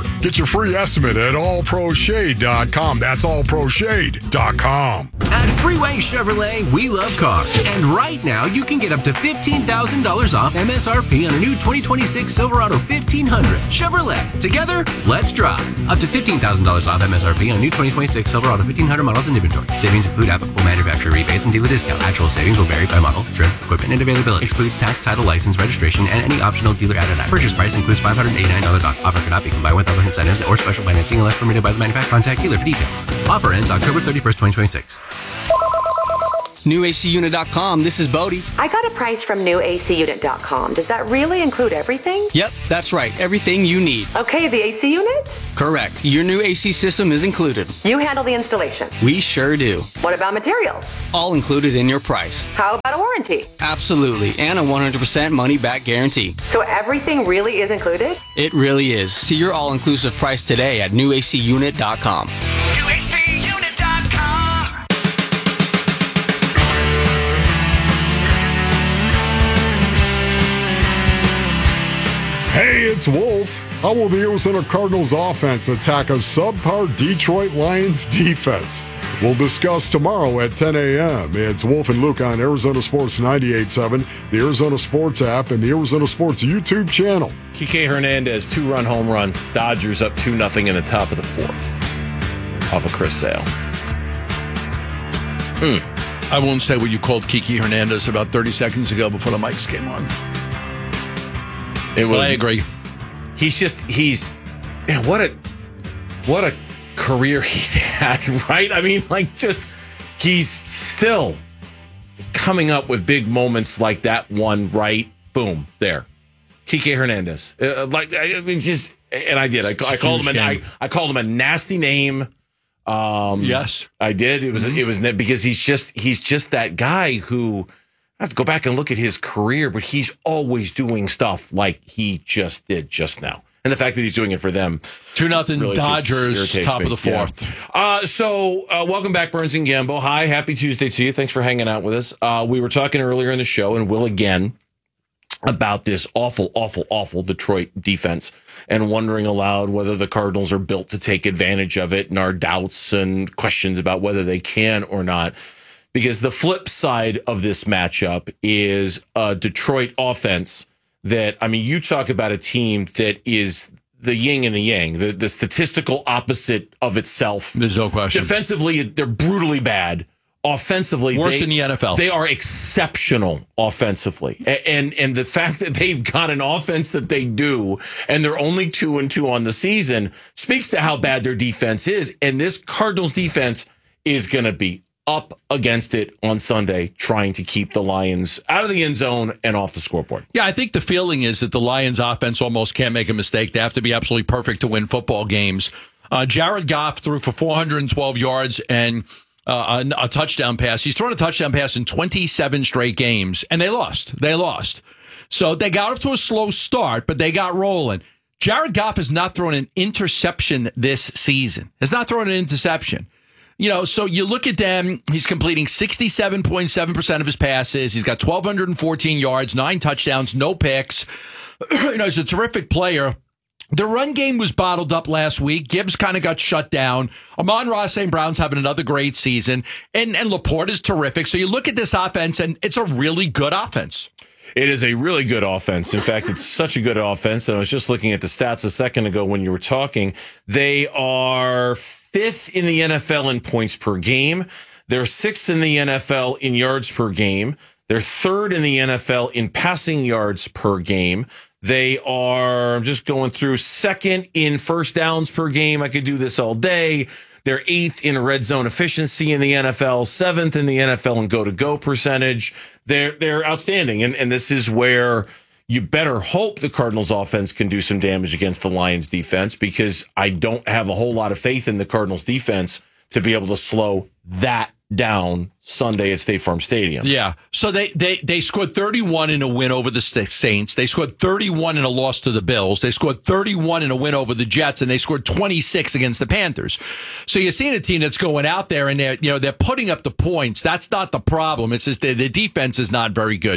free estimate at all pro shade dot com. That's all pro shade dot com. At Freeway Chevrolet, we love cars. And right now, you can get up to fifteen thousand dollars off M S R P on a new twenty twenty-six Silverado fifteen hundred. Chevrolet. Together, let's drive. Up to fifteen thousand dollars off M S R P on new twenty twenty-six Silverado fifteen hundred models in inventory. Savings include applicable manufacturer rebates and dealer discount. Actual savings will vary by model, trim, equipment, and availability. Excludes tax, title, license, registration, and any optional dealer added item. Purchase price includes five hundred eighty-nine dollars dock. Offer cannot be combined with other incentives or special financing unless permitted by the manufacturer. Contact dealer for details. Offer ends October thirty-first, twenty twenty-six. new A C unit dot com, this is Bodie. I got a price from new A C unit dot com. Does that really include everything? Yep, that's right. Everything you need. Okay, the A C unit? Correct. Your new A C system is included. You handle the installation. We sure do. What about materials? All included in your price. How about a warranty? Absolutely. And a one hundred percent money back guarantee. So everything really is included? It really is. See your all-inclusive price today at new A C unit dot com. new A C unit dot com. Hey, it's Wolf. How will the Arizona Cardinals offense attack a subpar Detroit Lions defense? We'll discuss tomorrow at ten a.m. It's Wolf and Luke on Arizona Sports ninety-eight point seven, the Arizona Sports app, and the Arizona Sports YouTube channel. Kike Hernandez, two-run home run. Dodgers up two nothing in the top of the fourth off of Chris Sale. Hmm. I won't say what you called Kike Hernandez about thirty seconds ago before the mics came on. It was. But I agree. He's just, he's, man, what a, what a career he's had, right? I mean, like, just, he's still coming up with big moments like that one, right? Boom, there. Kike Hernandez. Uh, like, I mean, just, and I did. I, I called him a, I, I called him a nasty name. Um, yes, I did. It was, mm-hmm. it was because he's just, he's just that guy who, I have to go back and look at his career, but he's always doing stuff like he just did just now. And the fact that he's doing it for them. two nothing really Dodgers, top me. of the fourth. Yeah. Uh, so uh, welcome back, Burns and Gambo. Hi, happy Tuesday to you. Thanks for hanging out with us. Uh, we were talking earlier in the show, and will again, about this awful, awful, awful Detroit defense, and wondering aloud whether the Cardinals are built to take advantage of it, and our doubts and questions about whether they can or not. Because the flip side of this matchup is a Detroit offense that, I mean, you talk about a team that is the yin and the yang, the, the statistical opposite of itself. There's no question. Defensively, they're brutally bad. Offensively, worse they, than the N F L. They are exceptional offensively. And, and and the fact that they've got an offense that they do, and they're only two and two on the season, speaks to how bad their defense is. And this Cardinals defense is going to be up against it on Sunday, trying to keep the Lions out of the end zone and off the scoreboard. Yeah, I think the feeling is that the Lions offense almost can't make a mistake. They have to be absolutely perfect to win football games. Uh, Jared Goff threw for four hundred twelve yards and uh, a, a touchdown pass. He's thrown a touchdown pass in twenty-seven straight games, and they lost. They lost. So they got off to a slow start, but they got rolling. Jared Goff has not thrown an interception this season. Has not thrown an interception. You know, so you look at them, he's completing sixty-seven point seven percent of his passes. He's got one thousand two hundred fourteen yards, nine touchdowns, no picks. You know, he's a terrific player. The run game was bottled up last week. Gibbs kind of got shut down. Amon-Ra Saint Brown's having another great season. And, and Laporte is terrific. So you look at this offense, and it's a really good offense. It is a really good offense. In fact, it's such a good offense. And I was just looking at the stats a second ago when you were talking. They are fifth in the N F L in points per game. They're sixth in the N F L in yards per game. They're third in the N F L in passing yards per game. They are, I'm just going through, second in first downs per game. I could do this all day. They're eighth in red zone efficiency in the N F L, seventh in the N F L in go-to-go percentage. They're they're outstanding. And, and this is where you better hope the Cardinals offense can do some damage against the Lions defense, because I don't have a whole lot of faith in the Cardinals defense to be able to slow that down Sunday at State Farm Stadium. Yeah. So they they they scored thirty-one in a win over the Saints. They scored thirty-one in a loss to the Bills. They scored thirty-one in a win over the Jets, and they scored twenty-six against the Panthers. So you're seeing a team that's going out there and they're, you know, they're putting up the points. That's not the problem. It's just the, the defense is not very good.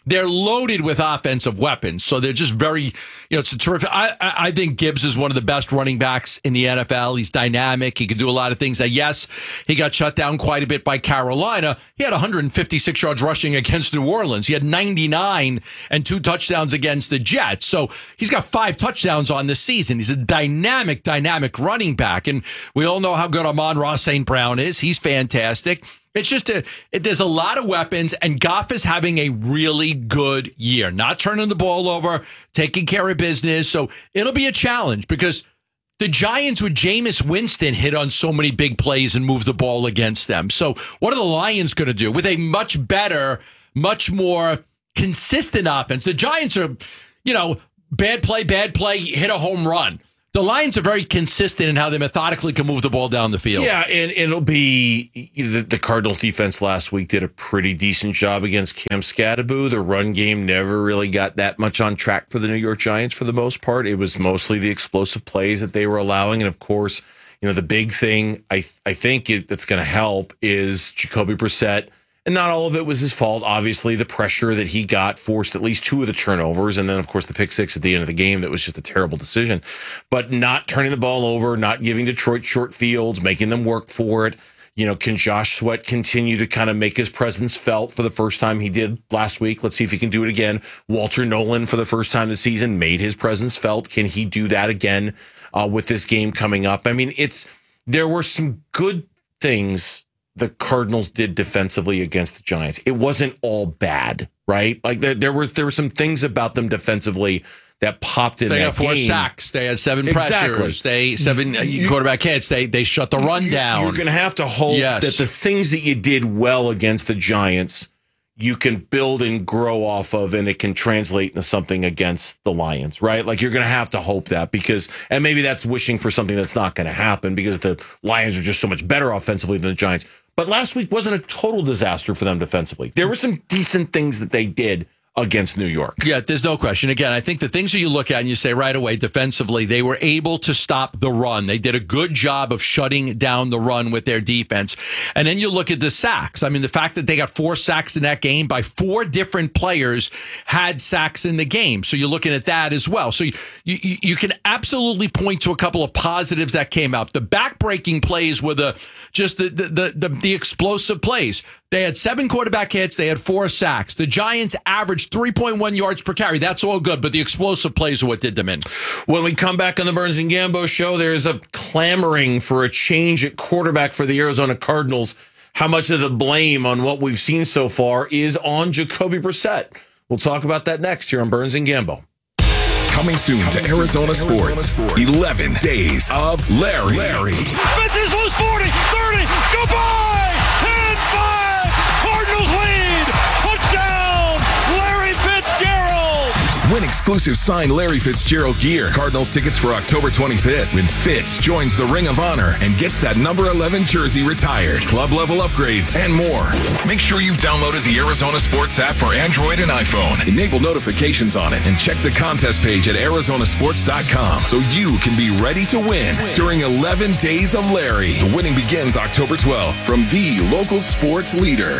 they're loaded with offensive weapons. So they're just very, you know, it's a terrific. I, I, I think Gibbs is one of the best running backs in the N F L. He's dynamic. He can do a lot of things. That yes, he got shut down quite a bit by Carolina. He had one hundred fifty-six yards rushing against New Orleans. He had ninety-nine and two touchdowns against the Jets. So he's got five touchdowns on the season. He's a dynamic, dynamic running back. And we all know how good Amon-Ra Saint Brown is. He's fantastic. It's just a, it, there's a lot of weapons, and Goff is having a really good year. Not turning the ball over, taking care of business. So it'll be a challenge because the Giants with Jameis Winston hit on so many big plays and moved the ball against them. So what are the Lions going to do with a much better, much more consistent offense? The Giants are, you know, bad play, bad play, hit a home run. The Lions are very consistent in how they methodically can move the ball down the field. Yeah, and it'll be the, the Cardinals defense last week did a pretty decent job against Cam Scatterbo. The run game never really got that much on track for the New York Giants for the most part. It was mostly the explosive plays that they were allowing. And of course, you know, the big thing I I think it, that's going to help is Jacoby Brissett. And not all of it was his fault. Obviously, the pressure that he got forced at least two of the turnovers. And then, of course, the pick six at the end of the game. That was just a terrible decision. But not turning the ball over, not giving Detroit short fields, making them work for it. You know, can Josh Sweat continue to kind of make his presence felt for the first time he did last week? Let's see if he can do it again. Walter Nolan, for the first time this season, made his presence felt. Can he do that again uh, with this game coming up? I mean, it's there were some good things the Cardinals did defensively against the Giants. It wasn't all bad, right? Like there, there were there were some things about them defensively that popped in. They that had four game. sacks. They had seven Exactly. pressures. They seven you, quarterback hits. They they shut the run down. You're going to have to hope yes. that the things that you did well against the Giants, you can build and grow off of, and it can translate into something against the Lions, right? Like you're going to have to hope that because, and maybe that's wishing for something that's not going to happen because the Lions are just so much better offensively than the Giants. But last week wasn't a total disaster for them defensively. There were some decent things that they did against New York. Yeah, there's no question. Again, I think the things that you look at and you say right away, defensively, they were able to stop the run. They did a good job of shutting down the run with their defense. And then you look at the sacks. I mean, the fact that they got four sacks in that game by four different players had sacks in the game. So you're looking at that as well. So you, you, you can absolutely point to a couple of positives that came out. The backbreaking plays were the just the the the, the, the explosive plays. They had seven quarterback hits. They had four sacks. The Giants averaged three point one yards per carry. That's all good, but the explosive plays are what did them in. When we come back on the Burns and Gambo show, there's a clamoring for a change at quarterback for the Arizona Cardinals. How much of the blame on what we've seen so far is on Jacoby Brissett? We'll talk about that next here on Burns and Gambo. Coming soon to Arizona Sports. eleven days of Larry. Larry. Fitz is loose forty, thirty, goodbye! ten five, Cardinals lead! Touchdown, Larry Fitzgerald! Win exclusive signed Larry Fitzgerald gear. Cardinals tickets for October twenty-fifth when Fitz joins the Ring of Honor and gets that number eleven jersey retired. Club level upgrades and more. Make sure you've downloaded the Arizona Sports app for Android and iPhone. Enable notifications on it and check the contest page at Arizona Sports dot com so you can be ready to win during eleven days of Larry. The winning begins October twelfth from the local sports leader.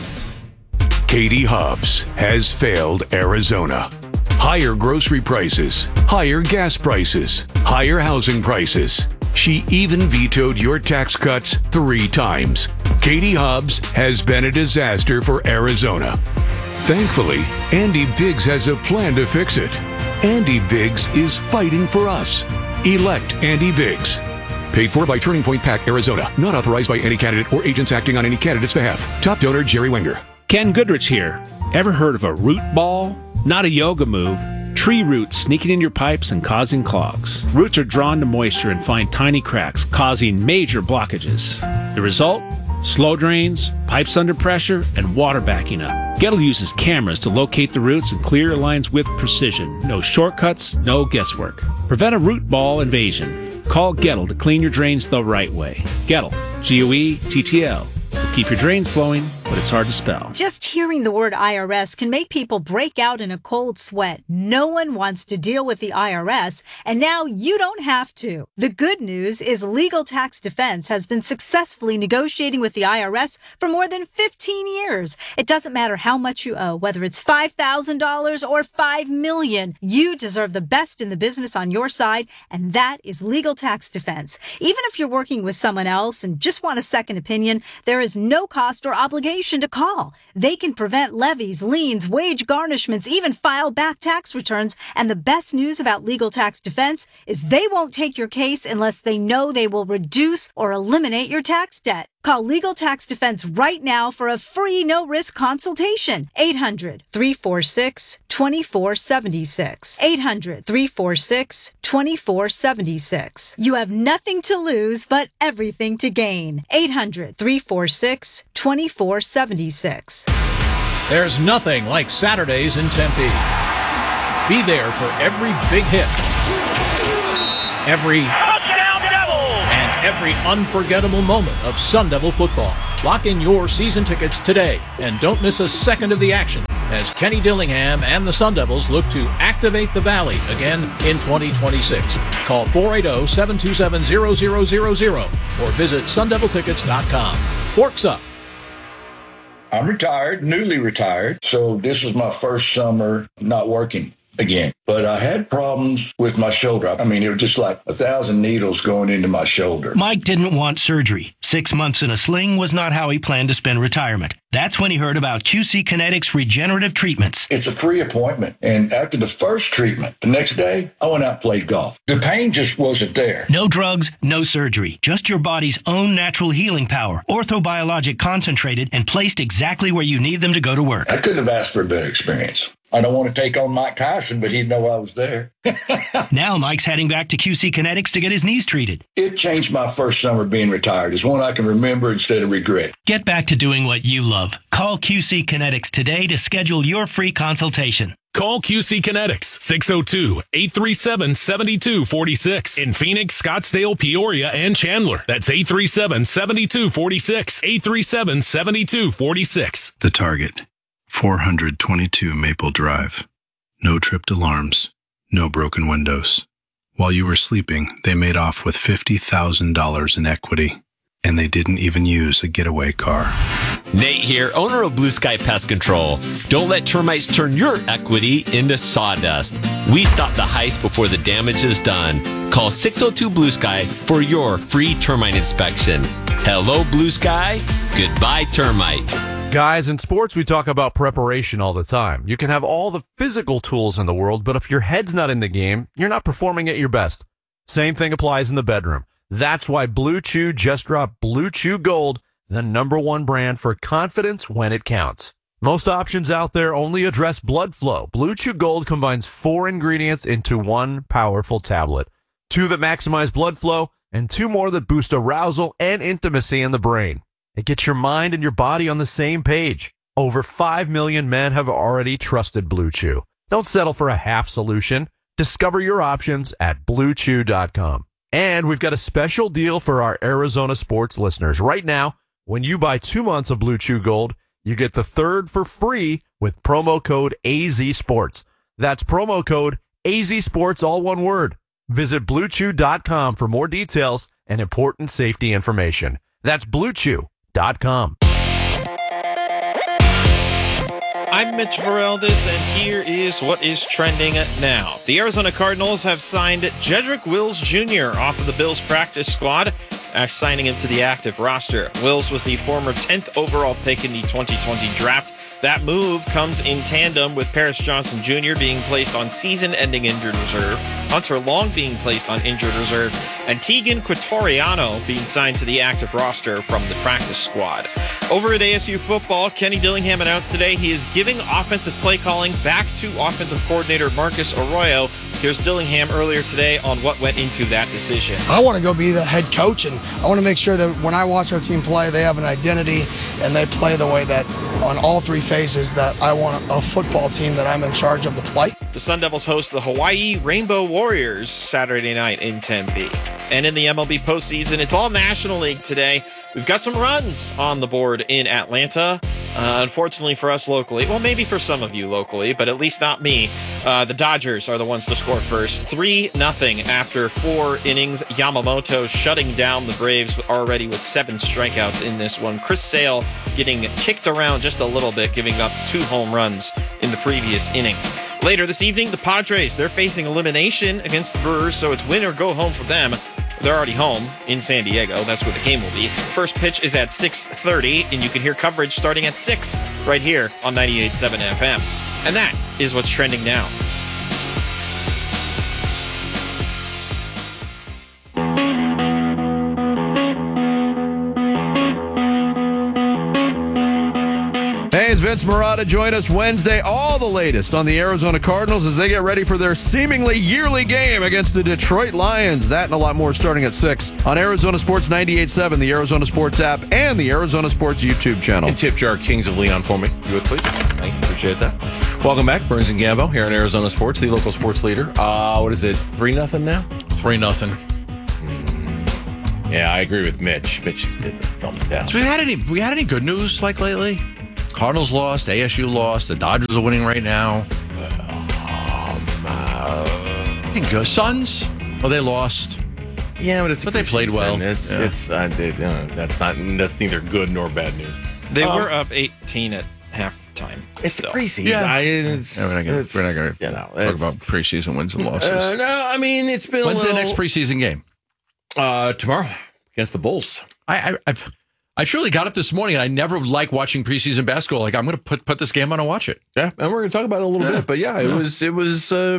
Katie Hobbs has failed Arizona. Higher grocery prices, higher gas prices, higher housing prices. She even vetoed your tax cuts three times. Katie Hobbs has been a disaster for Arizona. Thankfully, Andy Biggs has a plan to fix it. Andy Biggs is fighting for us. Elect Andy Biggs. Paid for by Turning Point PAC, Arizona. Not authorized by any candidate or agents acting on any candidate's behalf. Top donor, Jerry Wenger. Ken Goodrich here. Ever heard of a root ball? Not a yoga move. Tree roots sneaking in your pipes and causing clogs. Roots are drawn to moisture and find tiny cracks, causing major blockages. The result? Slow drains, pipes under pressure, and water backing up. Gettle uses cameras to locate the roots and clear your lines with precision. No shortcuts, no guesswork. Prevent a root ball invasion. Call Gettle to clean your drains the right way. Gettle, G O E T T L. Keep your drains flowing but it's hard to spell. Just hearing the word I R S can make people break out in a cold sweat. No one wants to deal with the I R S, and now you don't have to. The good news is Legal Tax Defense has been successfully negotiating with the I R S for more than fifteen years. It doesn't matter how much you owe, whether it's five thousand dollars or five million dollars. You deserve the best in the business on your side, and that is Legal Tax Defense. Even if you're working with someone else and just want a second opinion, there is no cost or obligation to call. They can prevent levies, liens, wage garnishments, even file back tax returns. And the best news about Legal Tax Defense is they won't take your case unless they know they will reduce or eliminate your tax debt. Call Legal Tax Defense right now for a free no-risk consultation. eight hundred, three four six, two four seven six. eight hundred, three four six, two four seven six. You have nothing to lose, but everything to gain. eight hundred, three four six, two four seven six. There's nothing like Saturdays in Tempe. Be there for every big hit, every and every unforgettable moment of Sun Devil football. Lock in your season tickets today and don't miss a second of the action as Kenny Dillingham and the Sun Devils look to activate the Valley again in twenty twenty-six. Call four eight zero, seven two seven, zero zero zero zero or visit sun devil tickets dot com. Forks up. I'm retired, newly retired, so this was my first summer not working again. But I had problems with my shoulder. I mean, it was just like a thousand needles going into my shoulder. Mike didn't want surgery. Six months in a sling was not how he planned to spend retirement. That's when he heard about Q C Kinetics regenerative treatments. It's a free appointment. And after the first treatment, the next day, I went out and played golf. The pain just wasn't there. No drugs, no surgery. Just your body's own natural healing power. Orthobiologic concentrated and placed exactly where you need them to go to work. I couldn't have asked for a better experience. I don't want to take on Mike Tyson, but he'd know I was there. Now Mike's heading back to Q C Kinetics to get his knees treated. It changed my first summer being retired. It's one I can remember instead of regret. Get back to doing what you love. Call Q C Kinetics today to schedule your free consultation. Call Q C Kinetics, six oh two, eight three seven, seven two four six. In Phoenix, Scottsdale, Peoria, and Chandler. That's eight three seven, seven two four six. eight three seven, seven two four six. The Target. four twenty-two Maple Drive. No tripped alarms. No broken windows. While you were sleeping, they made off with fifty thousand dollars in equity. And they didn't even use a getaway car. Nate here, owner of Blue Sky Pest Control. Don't let termites turn your equity into sawdust. We stop the heist before the damage is done. Call six oh two Blue Sky for your free termite inspection. Hello, Blue Sky. Goodbye, termites. Guys, in sports, we talk about preparation all the time. You can have all the physical tools in the world, but if your head's not in the game, you're not performing at your best. Same thing applies in the bedroom. That's why Blue Chew just dropped Blue Chew Gold, the number one brand for confidence when it counts. Most options out there only address blood flow. Blue Chew Gold combines four ingredients into one powerful tablet. Two that maximize blood flow, and two more that boost arousal and intimacy in the brain. It gets your mind and your body on the same page. Over five million men have already trusted Blue Chew. Don't settle for a half solution. Discover your options at blue chew dot com. And we've got a special deal for our Arizona sports listeners. Right now, when you buy two months of Blue Chew Gold, you get the third for free with promo code A Z Sports. That's promo code A Z Sports, all one word. Visit blue chew dot com for more details and important safety information. That's blue chew dot com. I'm Mitch Vareldis, and here is what is trending now. The Arizona Cardinals have signed Jedrick Wills Junior off of the Bills practice squad, uh, signing him to the active roster. Wills was the former tenth overall pick in the twenty twenty draft. That move comes in tandem with Paris Johnson Junior being placed on season-ending injured reserve, Hunter Long being placed on injured reserve, and Tegan Quatoriano being signed to the active roster from the practice squad. Over at A S U football, Kenny Dillingham announced today he is giving offensive play calling back to offensive coordinator Marcus Arroyo. Here's Dillingham earlier today on what went into that decision. I want to go be the head coach, and I want to make sure that when I watch our team play, they have an identity and they play the way that on all three phases that I want a football team that I'm in charge of the play. The Sun Devils host the Hawaii Rainbow Warriors Saturday night in Tempe. And in the M L B postseason, it's all National League today. We've got some runs on the board in Atlanta. Uh, unfortunately for us locally, well, maybe for some of you locally, but at least not me. Uh, the Dodgers are the ones to score first. three nothing after four innings. Yamamoto shutting down the Braves already with seven strikeouts in this one. Chris Sale getting kicked around just a little bit, giving up two home runs in the previous inning. Later this evening, the Padres, they're facing elimination against the Brewers, so it's win or go home for them. They're already home in San Diego. That's where the game will be. First pitch is at six thirty, and you can hear coverage starting at six right here on ninety-eight point seven F M. And that is what's trending now. Hey, it's Vince Marotta. Join us Wednesday. All the latest on the Arizona Cardinals as they get ready for their seemingly yearly game against the Detroit Lions. That and a lot more starting at six on Arizona Sports ninety-eight point seven, the Arizona Sports app, and the Arizona Sports YouTube channel. And tip jar Kings of Leon for me. You would, please? Thank you. Appreciate that. Welcome back. Burns and Gambo here on Arizona Sports, the local sports leader. Uh, what is it? three nothing now? three nothing. Mm. Yeah, I agree with Mitch. Mitch did the thumbs down. So we had any we had any good news like lately? Cardinals lost, A S U lost, the Dodgers are winning right now. Um, uh, I think good. Suns? Oh, they lost. Yeah, but it's but they played well. It's yeah. it's uh, it, uh, that's not that's neither good nor bad news. They um, were up eighteen at halftime. It's still. preseason. Yeah. I, it's, yeah, we're not gonna, we're not gonna you know, talk about preseason wins and losses. Uh, no, I mean it's been. When's a little, the next preseason game? Uh, tomorrow against the Bulls. I I. I I truly got up this morning, and I never like watching preseason basketball. Like, I'm going to put put this game on and watch it. Yeah, and we're going to talk about it a little yeah. bit. But yeah, it yeah. was it was. Uh,